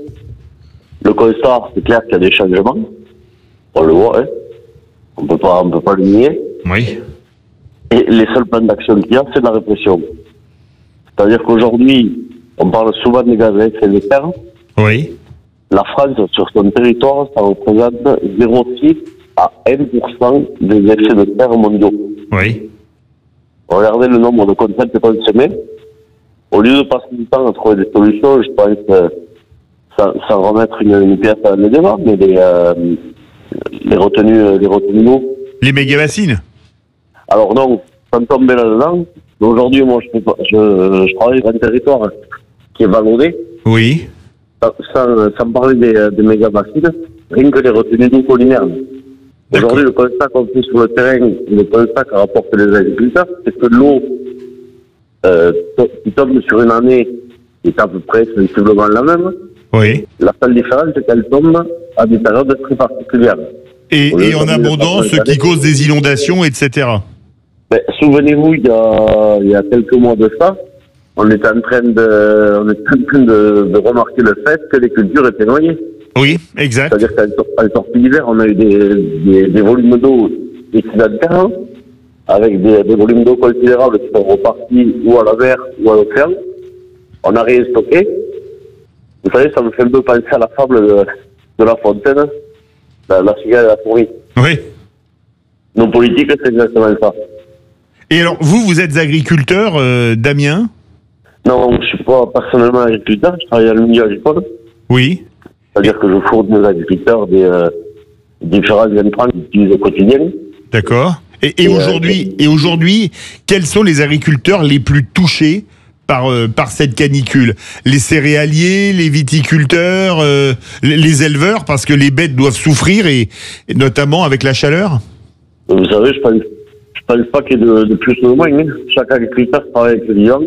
Le constat, c'est clair qu'il y a des changements. On le voit, hein. On peut pas, on peut pas le nier. Oui. Et les seuls plans d'action qu'il y a, c'est de la répression. C'est-à-dire qu'aujourd'hui, on parle souvent des gaz à effet de serre. Oui. La France, sur son territoire, ça représente zéro virgule six à un pour cent des effets de serre mondiaux. Oui. Regardez le nombre de concepts consommés. Au lieu de passer du temps à trouver des solutions, je pense que sans, sans remettre une, une pièce à le débat, mais les, euh, les retenues, les retenues d'eau. Les méga-bassines. Alors non, sans tomber là-dedans, aujourd'hui, moi, je, je, je travaille sur un territoire qui est vallonné. Oui. Sans, sans parler des, des méga-bassines, rien que les retenues d'eau collinaires. Aujourd'hui, le constat qu'on fait sur le terrain, le constat qu'a rapporté les agriculteurs, c'est que l'eau euh, qui tombe sur une année est à peu près sensiblement la même. Oui. La seule différence, c'est qu'elle tombe à des périodes très particulières. Et, et en abondance, ce qui cause des inondations, et cetera. Ben, souvenez-vous, il y a, il y a quelques mois de ça, on était en train de, on était en train de, de remarquer le fait que les cultures étaient noyées. Oui, exact. C'est-à-dire qu'à la sortie d'hiver, on a eu des, des, des volumes d'eau excédentaires, hein, avec des, des volumes d'eau considérables qui sont repartis ou à la mer ou à l'océan. On n'a rien stocké. Vous savez, ça me fait un peu penser à la fable de, de La Fontaine, la, la cigale et la souris. Oui. Nos politiques, c'est exactement ça. Et alors, vous, vous êtes agriculteur, euh, Damien ? Non, je ne suis pas personnellement agriculteur, je travaille dans le milieu agricole. Oui. C'est-à-dire que je fournis aux agriculteurs des euh, différents intrants qu'ils utilisent au quotidien. D'accord. Et, et, et aujourd'hui, euh, et aujourd'hui, quels sont les agriculteurs les plus touchés par, euh, par cette canicule? Les céréaliers, les viticulteurs, euh, les éleveurs, parce que les bêtes doivent souffrir, et, et notamment avec la chaleur? Vous savez, je pense, je pense pas qu'il y ait de, de plus ou de moins. Hein. Chaque agriculteur travaille avec le vivant.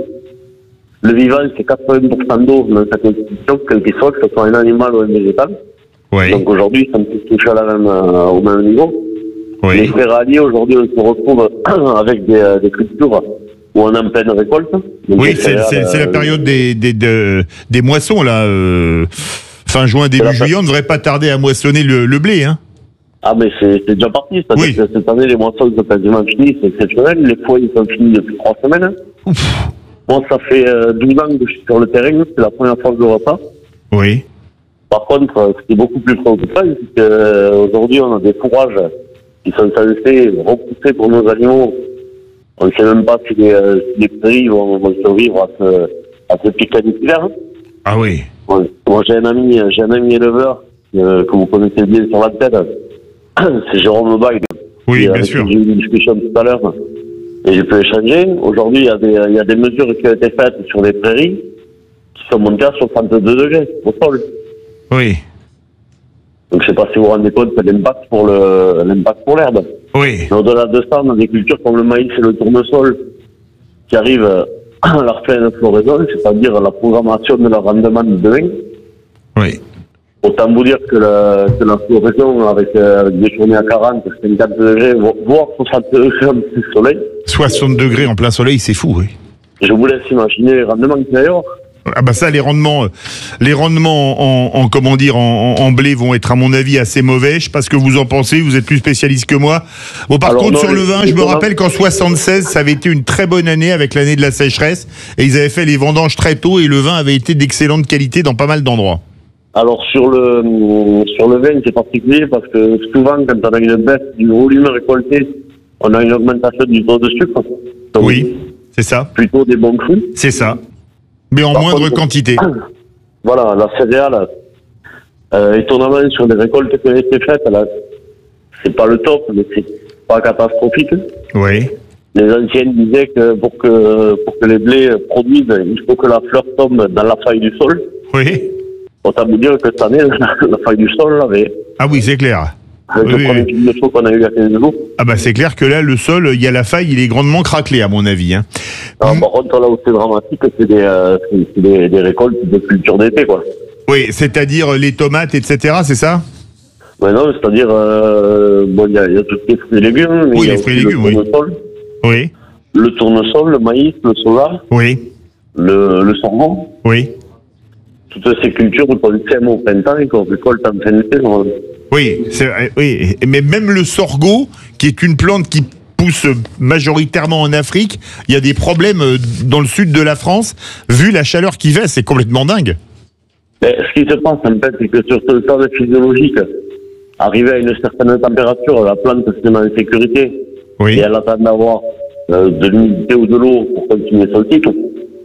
Le vivant, c'est quatre-vingts pour cent d'eau dans sa constitution, quel qu'il soit, que ce soit un animal ou un végétal. Oui. Donc aujourd'hui, ils sont tous touchés à la même, euh, au même niveau. Oui. Les céréaliers, aujourd'hui, on se retrouve avec des, euh, des cultures où on est en pleine récolte. Donc oui, c'est euh, la période des, des, de, des moissons, là. Euh, fin juin, début juillet, on ne devrait pas tarder à moissonner le, le blé, hein. Ah, mais c'est déjà parti. C'est-à-dire oui. que cette année, les moissons sont quasiment finis, c'est exceptionnel. Les foyers sont finis depuis trois semaines. Ouf. Moi, ça fait euh, douze ans que je suis sur le terrain, c'est la première fois que je vois ça. Oui. Par contre, euh, ce qui est beaucoup plus préoccupant, c'est qu'aujourd'hui, on a des fourrages qui sont censés repousser pour nos animaux. On ne sait même pas si les, euh, si les prairies vont, vont survivre à ce, à ce pic caniculaire. Ah oui. Moi, moi j'ai un ami, j'ai un ami éleveur euh, que vous connaissez bien sur la tête. C'est Jérôme Bail. Oui, bien sûr. J'ai eu une discussion tout à l'heure. Et j'ai pu échanger. Aujourd'hui, il y a des, il y a des mesures qui ont été faites sur les prairies qui sont montées à soixante-deux degrés au sol. Oui. Donc, je sais pas si vous vous rendez compte de l'impact pour le, l'impact pour l'herbe. Oui. Mais au-delà de ça, on a des cultures comme le maïs et le tournesol qui arrivent à leur pleine floraison, c'est-à-dire la programmation de leur rendement de demain. Oui. Autant vous dire que la, que la floraison avec, euh, avec des journées à quarante, cinquante degrés, voire soixante degrés en plein soleil. soixante degrés en plein soleil, c'est fou, oui. Je vous laisse imaginer les rendements qu'il y a ailleurs. Ah bah ça, les rendements, les rendements en, en comment dire, en, en blé vont être à mon avis assez mauvais. Je sais pas ce que vous en pensez. Vous êtes plus spécialiste que moi. Bon, par Alors, contre, non, sur les, le vin, les je me tomates... rappelle qu'en soixante-seize, ça avait été une très bonne année avec l'année de la sécheresse, et ils avaient fait les vendanges très tôt, et le vin avait été d'excellente qualité dans pas mal d'endroits. Alors sur le sur le vin, c'est particulier parce que souvent, quand on a une baisse du volume récolté, on a une augmentation du taux de sucre. Donc, oui, c'est ça. Plutôt des bons crus. C'est ça. Mais en Par moindre contre, quantité. Voilà, la céréale, euh, étonnamment, sur les récoltes qui ont été faites, là, c'est pas le top, mais c'est pas catastrophique. Oui. Les anciens disaient que pour que pour que les blés produisent, il faut que la fleur tombe dans la faille du sol. Oui. Autant vous dire que cette année, la faille du sol avait... Ah oui, c'est clair. Avec Oui, le oui, premier oui. film de chaud qu'on a eu il y a quinze jours. Ah bah c'est clair que là, le sol, il y a la faille, il est grandement craquelé à mon avis. Hein. Alors, par contre, là où c'est dramatique, c'est des, euh, c'est- c'est des, des récoltes de culture d'été, quoi. Oui, c'est-à-dire les tomates, et cetera, c'est ça? Ouais, non, c'est-à-dire, euh, bon, il y, a- il y a tout ce qui est fruits et légumes, mais Oui, il y a les fruits et aussi légumes, le oui. tournesol, Oui. le tournesol, le maïs, le soja, Oui. le, le sorgho. Oui. Toutes ces cultures qu'on sème au printemps et qu'on récolte en fin de saison. Oui, c'est vrai, oui, mais même le sorgho, qui est une plante qui pousse majoritairement en Afrique, il y a des problèmes euh, dans le sud de la France, vu la chaleur qui fait, c'est complètement dingue. Mais ce qui se passe, en fait, c'est que sur ce stade physiologique, arrivé à une certaine température, la plante se met en sécurité. Oui. Et elle attend d'avoir euh, de l'humidité ou de l'eau pour continuer son cycle.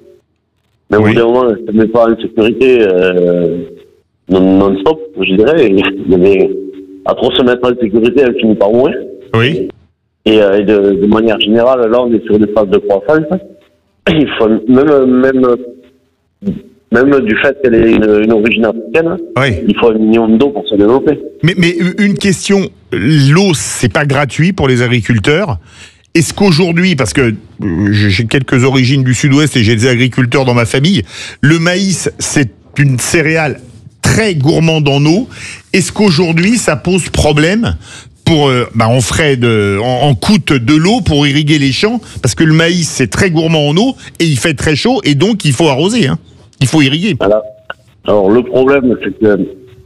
Mais au bout d'un moment, elle ne se met pas en sécurité euh, non- non-stop, je dirais. Et, mais à trop se mettre en sécurité, elle finit par mourir. Oui. Et, euh, et de, de manière générale, là, on est sur des phases de croissance. Il faut même, même, même du fait qu'elle ait une, une origine africaine, il faut un minimum d'eau pour se développer. Mais, mais une question, l'eau, c'est pas gratuit pour les agriculteurs. Est-ce qu'aujourd'hui, parce que euh, j'ai quelques origines du sud-ouest et j'ai des agriculteurs dans ma famille, le maïs, c'est une céréale très gourmande en eau. Est-ce qu'aujourd'hui, ça pose problème pour, euh, bah, en frais de, en, en coûte de l'eau pour irriguer les champs? Parce que le maïs, c'est très gourmand en eau et il fait très chaud et donc il faut arroser, hein. Il faut irriguer. Voilà. Alors, le problème, c'est que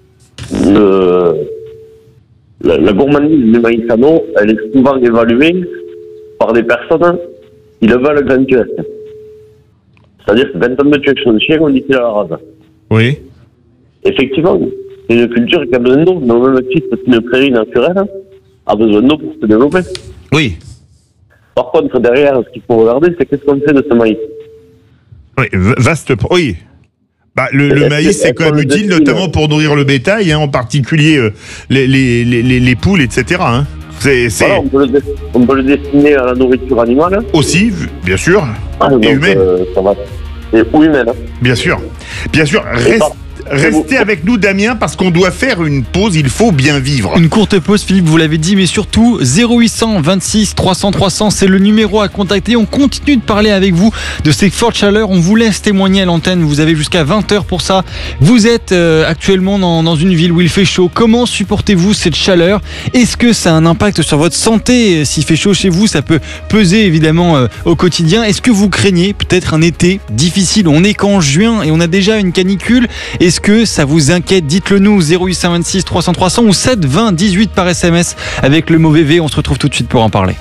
le, la, la gourmandise du maïs en eau, elle est souvent évaluée par des personnes qui le veulent gratuitement. C'est-à-dire que quand on me tue son chien, on dit qu'il a la rase. Oui. Effectivement, c'est une culture qui a besoin d'eau, mais au même titre qu'une prairie naturelle a besoin d'eau pour se développer. Oui. Par contre, derrière, ce qu'il faut regarder, c'est qu'est-ce qu'on fait de ce maïs. Oui, v- vaste. pro- Oui. Bah, le, le Est-ce maïs, que- c'est est-ce quand qu'on même le utile, destine notamment pour nourrir le bétail, hein, en particulier euh, les, les, les, les, les poules, et cetera. Hein. C'est, c'est Voilà, on, peut le, dé- on peut le destiner à la nourriture animale. aussi, v- bien sûr, Ah, donc, et humaine. euh, ça va. Et, ou humaine. hein. Bien sûr. Bien sûr. Et Reste- par- restez avec nous, Damien, parce qu'on doit faire une pause. Il faut bien vivre. Une courte pause, Philippe, vous l'avez dit, mais surtout zéro huit cent vingt-six trois cents trois cents, c'est le numéro à contacter. On continue de parler avec vous de ces fortes chaleurs. On vous laisse témoigner à l'antenne. Vous avez jusqu'à vingt heures pour ça. Vous êtes euh, actuellement dans, dans une ville où il fait chaud. Comment supportez-vous cette chaleur? Est-ce que ça a un impact sur votre santé? S'il fait chaud chez vous, ça peut peser évidemment euh, au quotidien. Est-ce que vous craignez peut-être un été difficile? On est qu'en juin et on a déjà une canicule. Est-ce que ça vous inquiète? Dites-le nous, zéro huit cent vingt-six trois cents trois cents ou sept vingt dix-huit par S M S avec le mot V V. On se retrouve tout de suite pour en parler.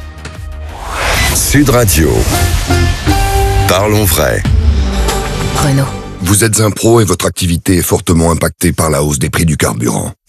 Sud Radio. Parlons vrai. Renault. Vous êtes un pro et votre activité est fortement impactée par la hausse des prix du carburant.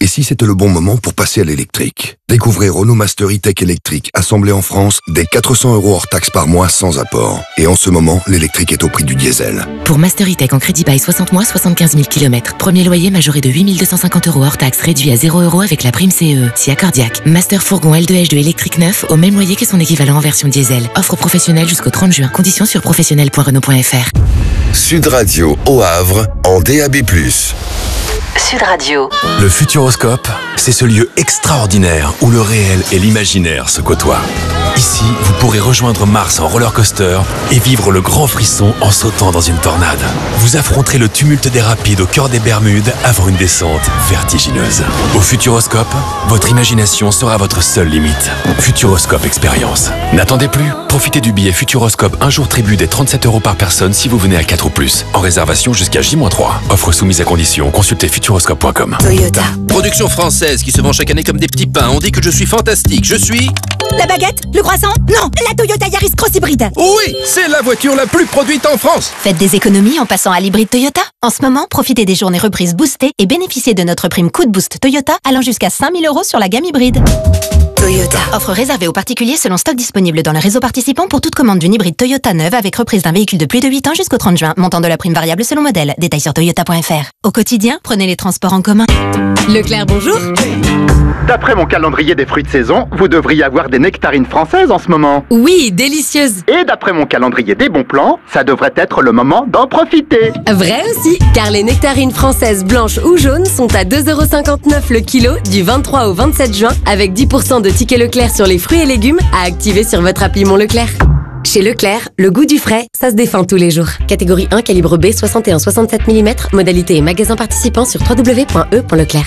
Et si c'était le bon moment pour passer à l'électrique? Découvrez Renault Master E-Tech électrique, assemblé en France, dès quatre cents euros hors taxe par mois sans apport. Et en ce moment, l'électrique est au prix du diesel. Pour Master E-Tech en crédit bail soixante mois, soixante-quinze mille kilomètres. Premier loyer majoré de huit mille deux cent cinquante euros hors taxe, réduit à zéro euros avec la prime C E E. Si accordiaque. Master Fourgon L deux H deux électrique neuf, au même loyer que son équivalent en version diesel. Offre professionnelle jusqu'au trente juin. Conditions sur professionnel point renault point f r. Sud Radio au Havre, en D A B plus. Sud Radio. Le Futuroscope, c'est ce lieu extraordinaire où le réel et l'imaginaire se côtoient. Ici, vous pourrez rejoindre Mars en roller coaster et vivre le grand frisson en sautant dans une tornade. Vous affronterez le tumulte des rapides au cœur des Bermudes avant une descente vertigineuse. Au Futuroscope, votre imagination sera votre seule limite. Futuroscope Expérience. N'attendez plus, profitez du billet Futuroscope un jour tribu des trente-sept euros par personne si vous venez à quatre ou plus. En réservation jusqu'à J moins trois. Offre soumise à condition, consultez futuroscope point com. Toyota. Production française qui se vend chaque année comme des petits pains. On dit que je suis fantastique. Je suis... La baguette? Le croissant? Non, la Toyota Yaris Cross Hybride. Oui, c'est la voiture la plus produite en France. Faites des économies en passant à l'hybride Toyota. En ce moment, profitez des journées reprises boostées et bénéficiez de notre prime Coup de Boost Toyota allant jusqu'à cinq mille euros sur la gamme hybride. Toyota. Offre réservée aux particuliers selon stock disponible dans le réseau participant pour toute commande d'une hybride Toyota neuve avec reprise d'un véhicule de plus de huit ans jusqu'au trente juin. Montant de la prime variable selon modèle. Détails sur toyota point f r. Au quotidien, prenez les transports en commun. Leclerc, bonjour. D'après mon calendrier des fruits de saison, vous devriez avoir des nectarines françaises en ce moment. Oui, délicieuses. Et d'après mon calendrier des bons plans, ça devrait être le moment d'en profiter. Vrai aussi, car les nectarines françaises blanches ou jaunes sont à deux euros cinquante-neuf le kilo du vingt-trois au vingt-sept juin avec dix pour cent de tickets Leclerc sur les fruits et légumes à activer sur votre appli Mon Leclerc. Chez Leclerc, le goût du frais, ça se défend tous les jours. Catégorie un, calibre B, soixante et un virgule soixante-sept millimètres. Modalité et magasin participant sur w w w point e point leclerc.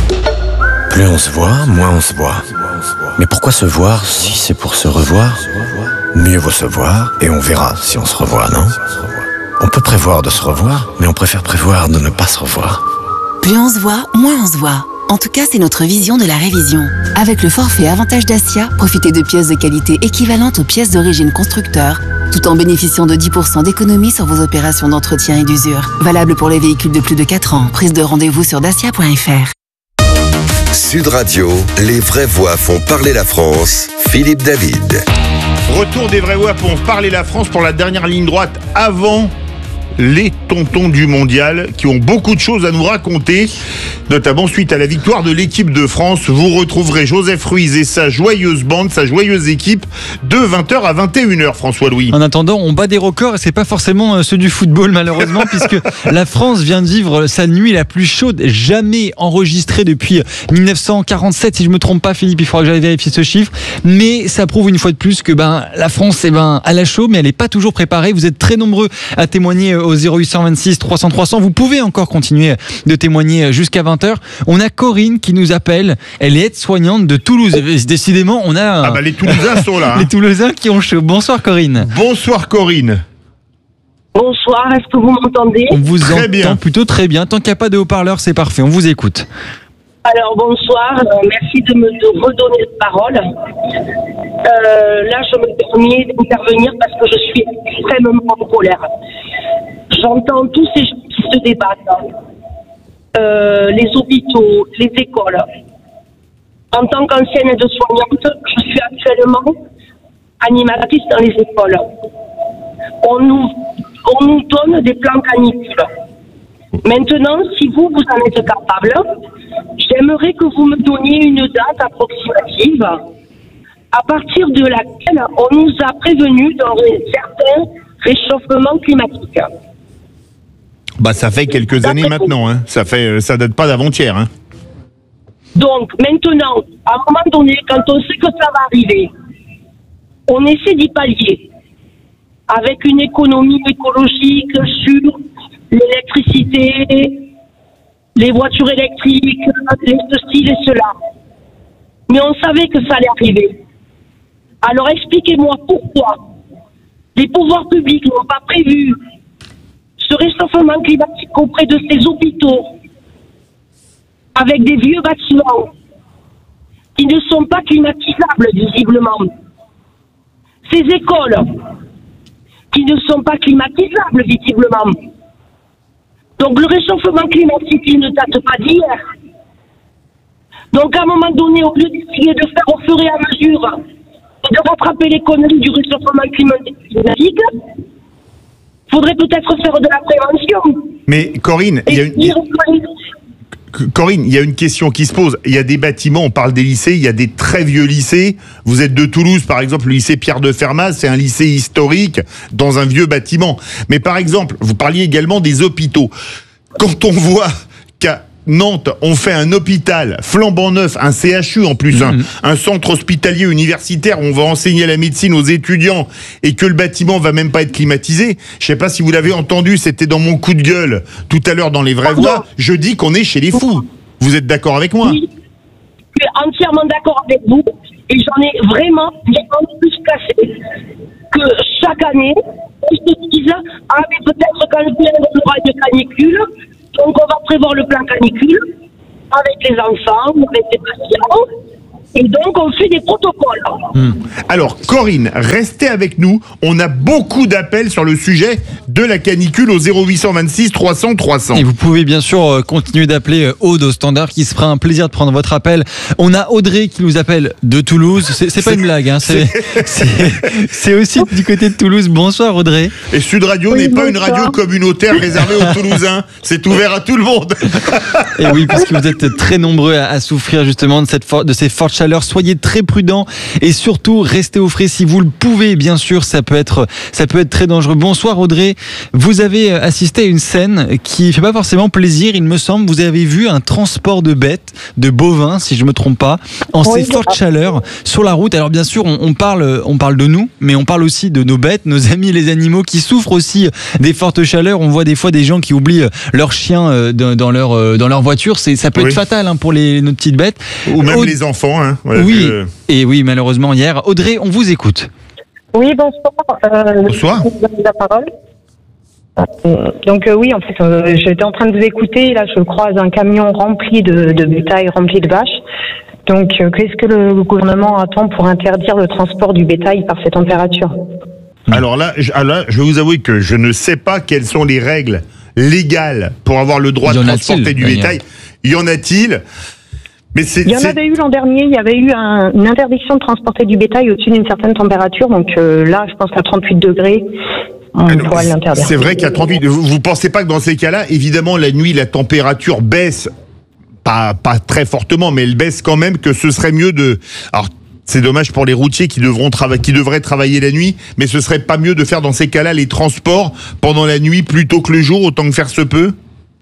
Plus on se voit, moins on se voit. Mais pourquoi se voir si c'est pour se revoir? Mieux vaut se voir et on verra si on se revoit, non? On peut prévoir de se revoir, mais on préfère prévoir de ne pas se revoir. Plus on se voit, moins on se voit. En tout cas, c'est notre vision de la révision. Avec le forfait Avantage Dacia, profitez de pièces de qualité équivalentes aux pièces d'origine constructeur, tout en bénéficiant de dix pour cent d'économie sur vos opérations d'entretien et d'usure. Valable pour les véhicules de plus de quatre ans. Prise de rendez-vous sur dacia point f r. Sud Radio, les vraies voix font parler la France. Philippe David. Retour des vraies voix pour parler la France pour la dernière ligne droite avant les tontons du mondial qui ont beaucoup de choses à nous raconter, notamment suite à la victoire de l'équipe de France. Vous retrouverez Joseph Ruiz et sa joyeuse bande, sa joyeuse équipe de vingt heures à vingt et une heures, François-Louis. En attendant, on bat des records et c'est pas forcément ceux du football malheureusement puisque la France vient de vivre sa nuit la plus chaude jamais enregistrée depuis mille neuf cent quarante-sept, si je me trompe pas Philippe, il faudra que j'aille vérifier ce chiffre, mais ça prouve une fois de plus que ben la France, eh ben, elle a chaud mais elle n'est pas toujours préparée. Vous êtes très nombreux à témoigner au zéro huit cent vingt-six trois cents trois cents. Vous pouvez encore continuer de témoigner jusqu'à vingt heures. On a Corinne qui nous appelle. Elle est aide-soignante de Toulouse. Décidément, on a... Ah bah les Toulousains sont là. Hein. Les Toulousains qui ont chaud. Bonsoir Corinne. Bonsoir Corinne. Bonsoir, est-ce que vous m'entendez? On vous très entend bien. Plutôt très bien. Tant qu'il n'y a pas de haut-parleur, c'est parfait. On vous écoute. Alors bonsoir, euh, merci de me de redonner la parole. Euh, là, je me permets d'intervenir parce que je suis extrêmement en colère. J'entends tous ces gens qui se débattent, euh, les hôpitaux, les écoles. En tant qu'ancienne aide-soignante, je suis actuellement animatrice dans les écoles. On nous, on nous donne des plans canicules. Maintenant, si vous, vous en êtes capable, j'aimerais que vous me donniez une date approximative à partir de laquelle on nous a prévenu d'un certain réchauffement climatique. Bah ça fait quelques années maintenant, hein. Ça fait, ça date pas d'avant-hier, hein. Donc maintenant, à un moment donné, quand on sait que ça va arriver, on essaie d'y pallier avec une économie écologique sur l'électricité, les voitures électriques, les ceci et cela. Mais on savait que ça allait arriver. Alors expliquez-moi pourquoi les pouvoirs publics n'ont pas prévu ce réchauffement climatique auprès de ces hôpitaux avec des vieux bâtiments qui ne sont pas climatisables visiblement. Ces écoles qui ne sont pas climatisables visiblement. Donc le réchauffement climatique, il ne date pas d'hier. Donc, à un moment donné, au lieu d'essayer de faire au fur et à mesure et de rattraper les conneries du réchauffement climatique, faudrait peut-être faire de la prévention. Mais Corinne, il y a une... Corinne, il y a une question qui se pose. Il y a des bâtiments, on parle des lycées, il y a des très vieux lycées. Vous êtes de Toulouse, par exemple, le lycée Pierre de Fermat, c'est un lycée historique dans un vieux bâtiment. Mais par exemple, vous parliez également des hôpitaux. Quand on voit qu'à Nantes, on fait un hôpital flambant neuf, un C H U en plus, mmh. un, un centre hospitalier universitaire où on va enseigner la médecine aux étudiants et que le bâtiment va même pas être climatisé. Je sais pas si vous l'avez entendu, c'était dans mon coup de gueule tout à l'heure dans les vraies voix. Je dis qu'on est chez les fous. Vous êtes d'accord avec moi? Oui, je suis entièrement d'accord avec vous et j'en ai vraiment les hanches plus cassées que chaque année on se dise ah mais peut-être quand on aura une canicule. Donc on va prévoir le plan canicule avec les enfants, avec les patients, et donc on fait des protocoles. Mmh. Alors Corinne, restez avec nous, on a beaucoup d'appels sur le sujet de la canicule au zéro huit cent vingt-six trois cents trois cents. Et vous pouvez bien sûr continuer d'appeler Aude au standard qui se fera un plaisir de prendre votre appel. On a Audrey qui nous appelle de Toulouse, c'est, c'est pas une blague, hein. c'est, c'est, c'est aussi du côté de Toulouse. Bonsoir Audrey. Et Sud Radio oui, n'est pas bonsoir. Une radio communautaire réservée aux Toulousains, c'est ouvert à tout le monde. Et oui, parce que vous êtes très nombreux à, à souffrir justement de, cette for- de ces fortes chaleurs. Soyez très prudents et surtout restez au frais si vous le pouvez, bien sûr, ça peut être, ça peut être très dangereux. Bonsoir Audrey, vous avez assisté à une scène qui fait pas forcément plaisir, il me semble. Vous avez vu un transport de bêtes, de bovins, si je me trompe pas, en oui, ces fortes chaleurs sur la route. Alors bien sûr, on, on parle, on parle de nous, mais on parle aussi de nos bêtes, nos amis les animaux qui souffrent aussi des fortes chaleurs. On voit des fois des gens qui oublient leurs chiens dans leur, dans leur voiture. C'est, ça peut oui. être fatal hein, pour les, nos petites bêtes. Ou même Aud- les enfants. Hein. Voilà, oui, que... et oui, malheureusement hier. Audrey, on vous écoute. Oui, bonsoir. Euh, bonsoir. La parole. Donc euh, oui, en fait, euh, j'étais en train de vous écouter. Là, je croise un camion rempli de, de bétail, rempli de vaches. Donc, euh, qu'est-ce que le gouvernement attend pour interdire le transport du bétail par ces températures? Alors là, je, alors là, je vais vous avouer que je ne sais pas quelles sont les règles légales pour avoir le droit de transporter du bétail. Y en a-t-il? Mais c'est, il y en c'est... avait eu l'an dernier, il y avait eu un, une interdiction de transporter du bétail au-dessus d'une certaine température. Donc euh, là, je pense qu'à trente-huit degrés, on Alors, pourrait l'interdire. C'est vrai qu'à trente-huit, vous, vous pensez pas que dans ces cas-là, évidemment, la nuit, la température baisse, pas, pas très fortement, mais elle baisse quand même, que ce serait mieux de... Alors, c'est dommage pour les routiers qui devront trava- qui devraient travailler la nuit, mais ce serait pas mieux de faire dans ces cas-là les transports pendant la nuit plutôt que le jour, autant que faire se peut?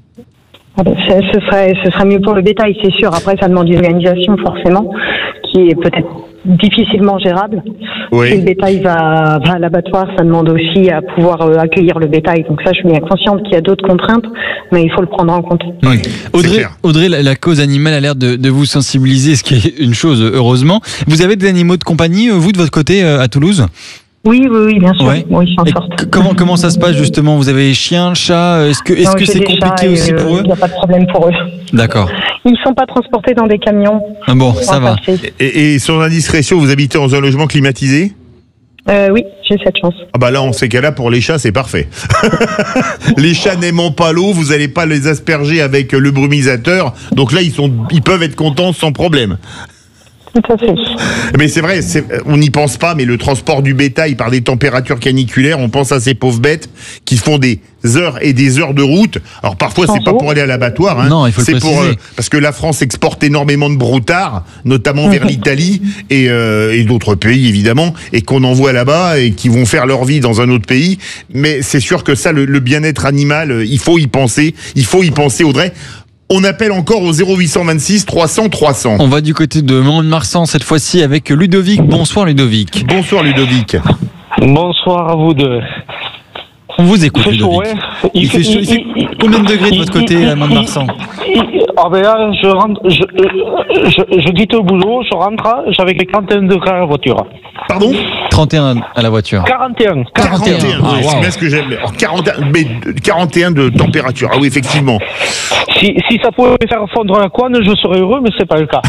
Ce serait, ce serait mieux pour le bétail, c'est sûr. Après, ça demande une organisation, forcément, qui est peut-être difficilement gérable. Oui. Si le bétail va, va à l'abattoir, ça demande aussi à pouvoir euh, accueillir le bétail. Donc ça, je suis bien consciente qu'il y a d'autres contraintes, mais il faut le prendre en compte. Oui. Audrey, Audrey la, la cause animale a l'air de, de vous sensibiliser, ce qui est une chose, heureusement. Vous avez des animaux de compagnie, vous, de votre côté, à Toulouse ? Oui, oui, oui, bien sûr. Ouais. Oui, ils s'en sortent. C- comment, comment ça se passe justement? Vous avez chiens, chats? Est-ce que, est-ce non, que c'est compliqué aussi pour eux? Il n'y a pas de problème pour eux. D'accord. Ils ne sont pas transportés dans des camions. Ah bon, ça va. Et, et sans indiscrétion, vous habitez dans un logement climatisé? Euh, oui, j'ai cette chance. Ah bah là, en ces cas-là, pour les chats, c'est parfait. Les chats n'aimant pas l'eau, vous n'allez pas les asperger avec le brumisateur. Donc là, ils, sont, ils peuvent être contents sans problème. Tout à fait. Mais c'est vrai, c'est, on n'y pense pas, mais le transport du bétail par des températures caniculaires, on pense à ces pauvres bêtes qui font des heures et des heures de route. Alors parfois, c'est pas pour aller à l'abattoir, hein. Non, il faut c'est le pour préciser. euh, parce que la France exporte énormément de broutards, notamment vers l'Italie et, euh, et d'autres pays évidemment, et qu'on envoie là-bas et qui vont faire leur vie dans un autre pays. Mais c'est sûr que ça, le, le bien-être animal, il faut y penser. Il faut y penser, Audrey. On appelle encore au zéro huit cent vingt-six trois cents trois cents. On va du côté de Mont-de-Marsan cette fois-ci avec Ludovic. Bonsoir Ludovic. Bonsoir Ludovic. Bonsoir à vous deux. On vous écoute il fait Ludovic. chaud, hein. il, il, fait chaud, il, il fait il, combien de degrés de votre côté à Mont-de-Marsan? Ah ben là, je rentre, je, je, je quitte au boulot, je rentre, j'avais les quarante et un degrés à la voiture. Pardon? trente et un à la voiture. quarante et un. quarante et un. Ah, oui, wow. C'est bien ce que j'aime. quarante et un, mais quarante et un de température. Ah oui, effectivement. Si, si ça pouvait faire fondre la couenne, je serais heureux, mais c'est pas le cas.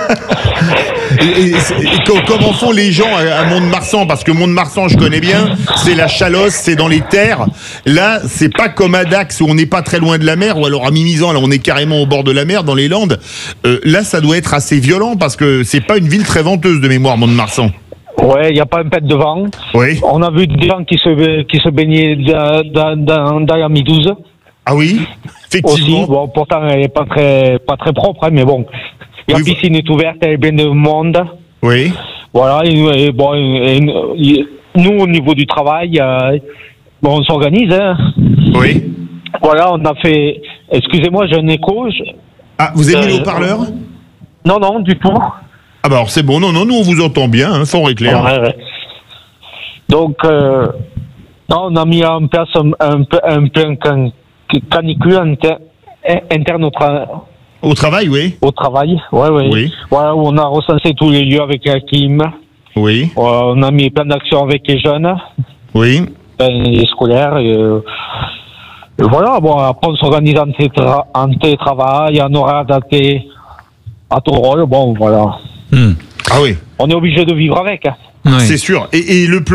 et, et, et comment font les gens à, à Mont-de-Marsan? Parce que Mont-de-Marsan, je connais bien, c'est la Chalosse, c'est dans les terres. Là, c'est pas comme à Dax où on n'est pas très loin de la mer, ou alors à Mimizan, là, on est carrément au bord de la la mer, dans les Landes. Euh, là, ça doit être assez violent parce que c'est pas une ville très venteuse de mémoire, Mont-de-Marsan. Ouais, il n'y a pas un pet de vent. Oui. On a vu des gens qui se, qui se baignaient dans, dans, dans, dans la Midouze. Ah oui, effectivement. Aussi, bon, pourtant, elle n'est pas très, pas très propre, hein, mais bon. La oui, piscine est ouverte, elle est pleine de monde. Oui. Voilà, et, et, bon, et, et, nous, au niveau du travail, euh, bon, on s'organise. Hein. Oui. Voilà, on a fait... Excusez-moi, j'ai un écho. Je... Ah, vous avez mis euh, le haut-parleur ? Non, non, du tout. Ah bah alors c'est bon, non, non, nous on vous entend bien, hein, fort et clair. Ouais, ouais. Donc, euh, on a mis en place un, un, un plan can, canicule inter, interne au, tra au travail, oui. Au travail, ouais, ouais. Oui. Voilà, où on a recensé tous les lieux avec la clim. Oui. Euh, on a mis plein d'actions avec les jeunes. Oui. Les scolaires. Et, euh, et voilà, bon, après on s'organise en, télétra en télétravail, en horaire adapté à ton rôle, bon, voilà. Mmh. Ah oui. On est obligé de vivre avec. Hein. Oui. C'est sûr. Et, et le plan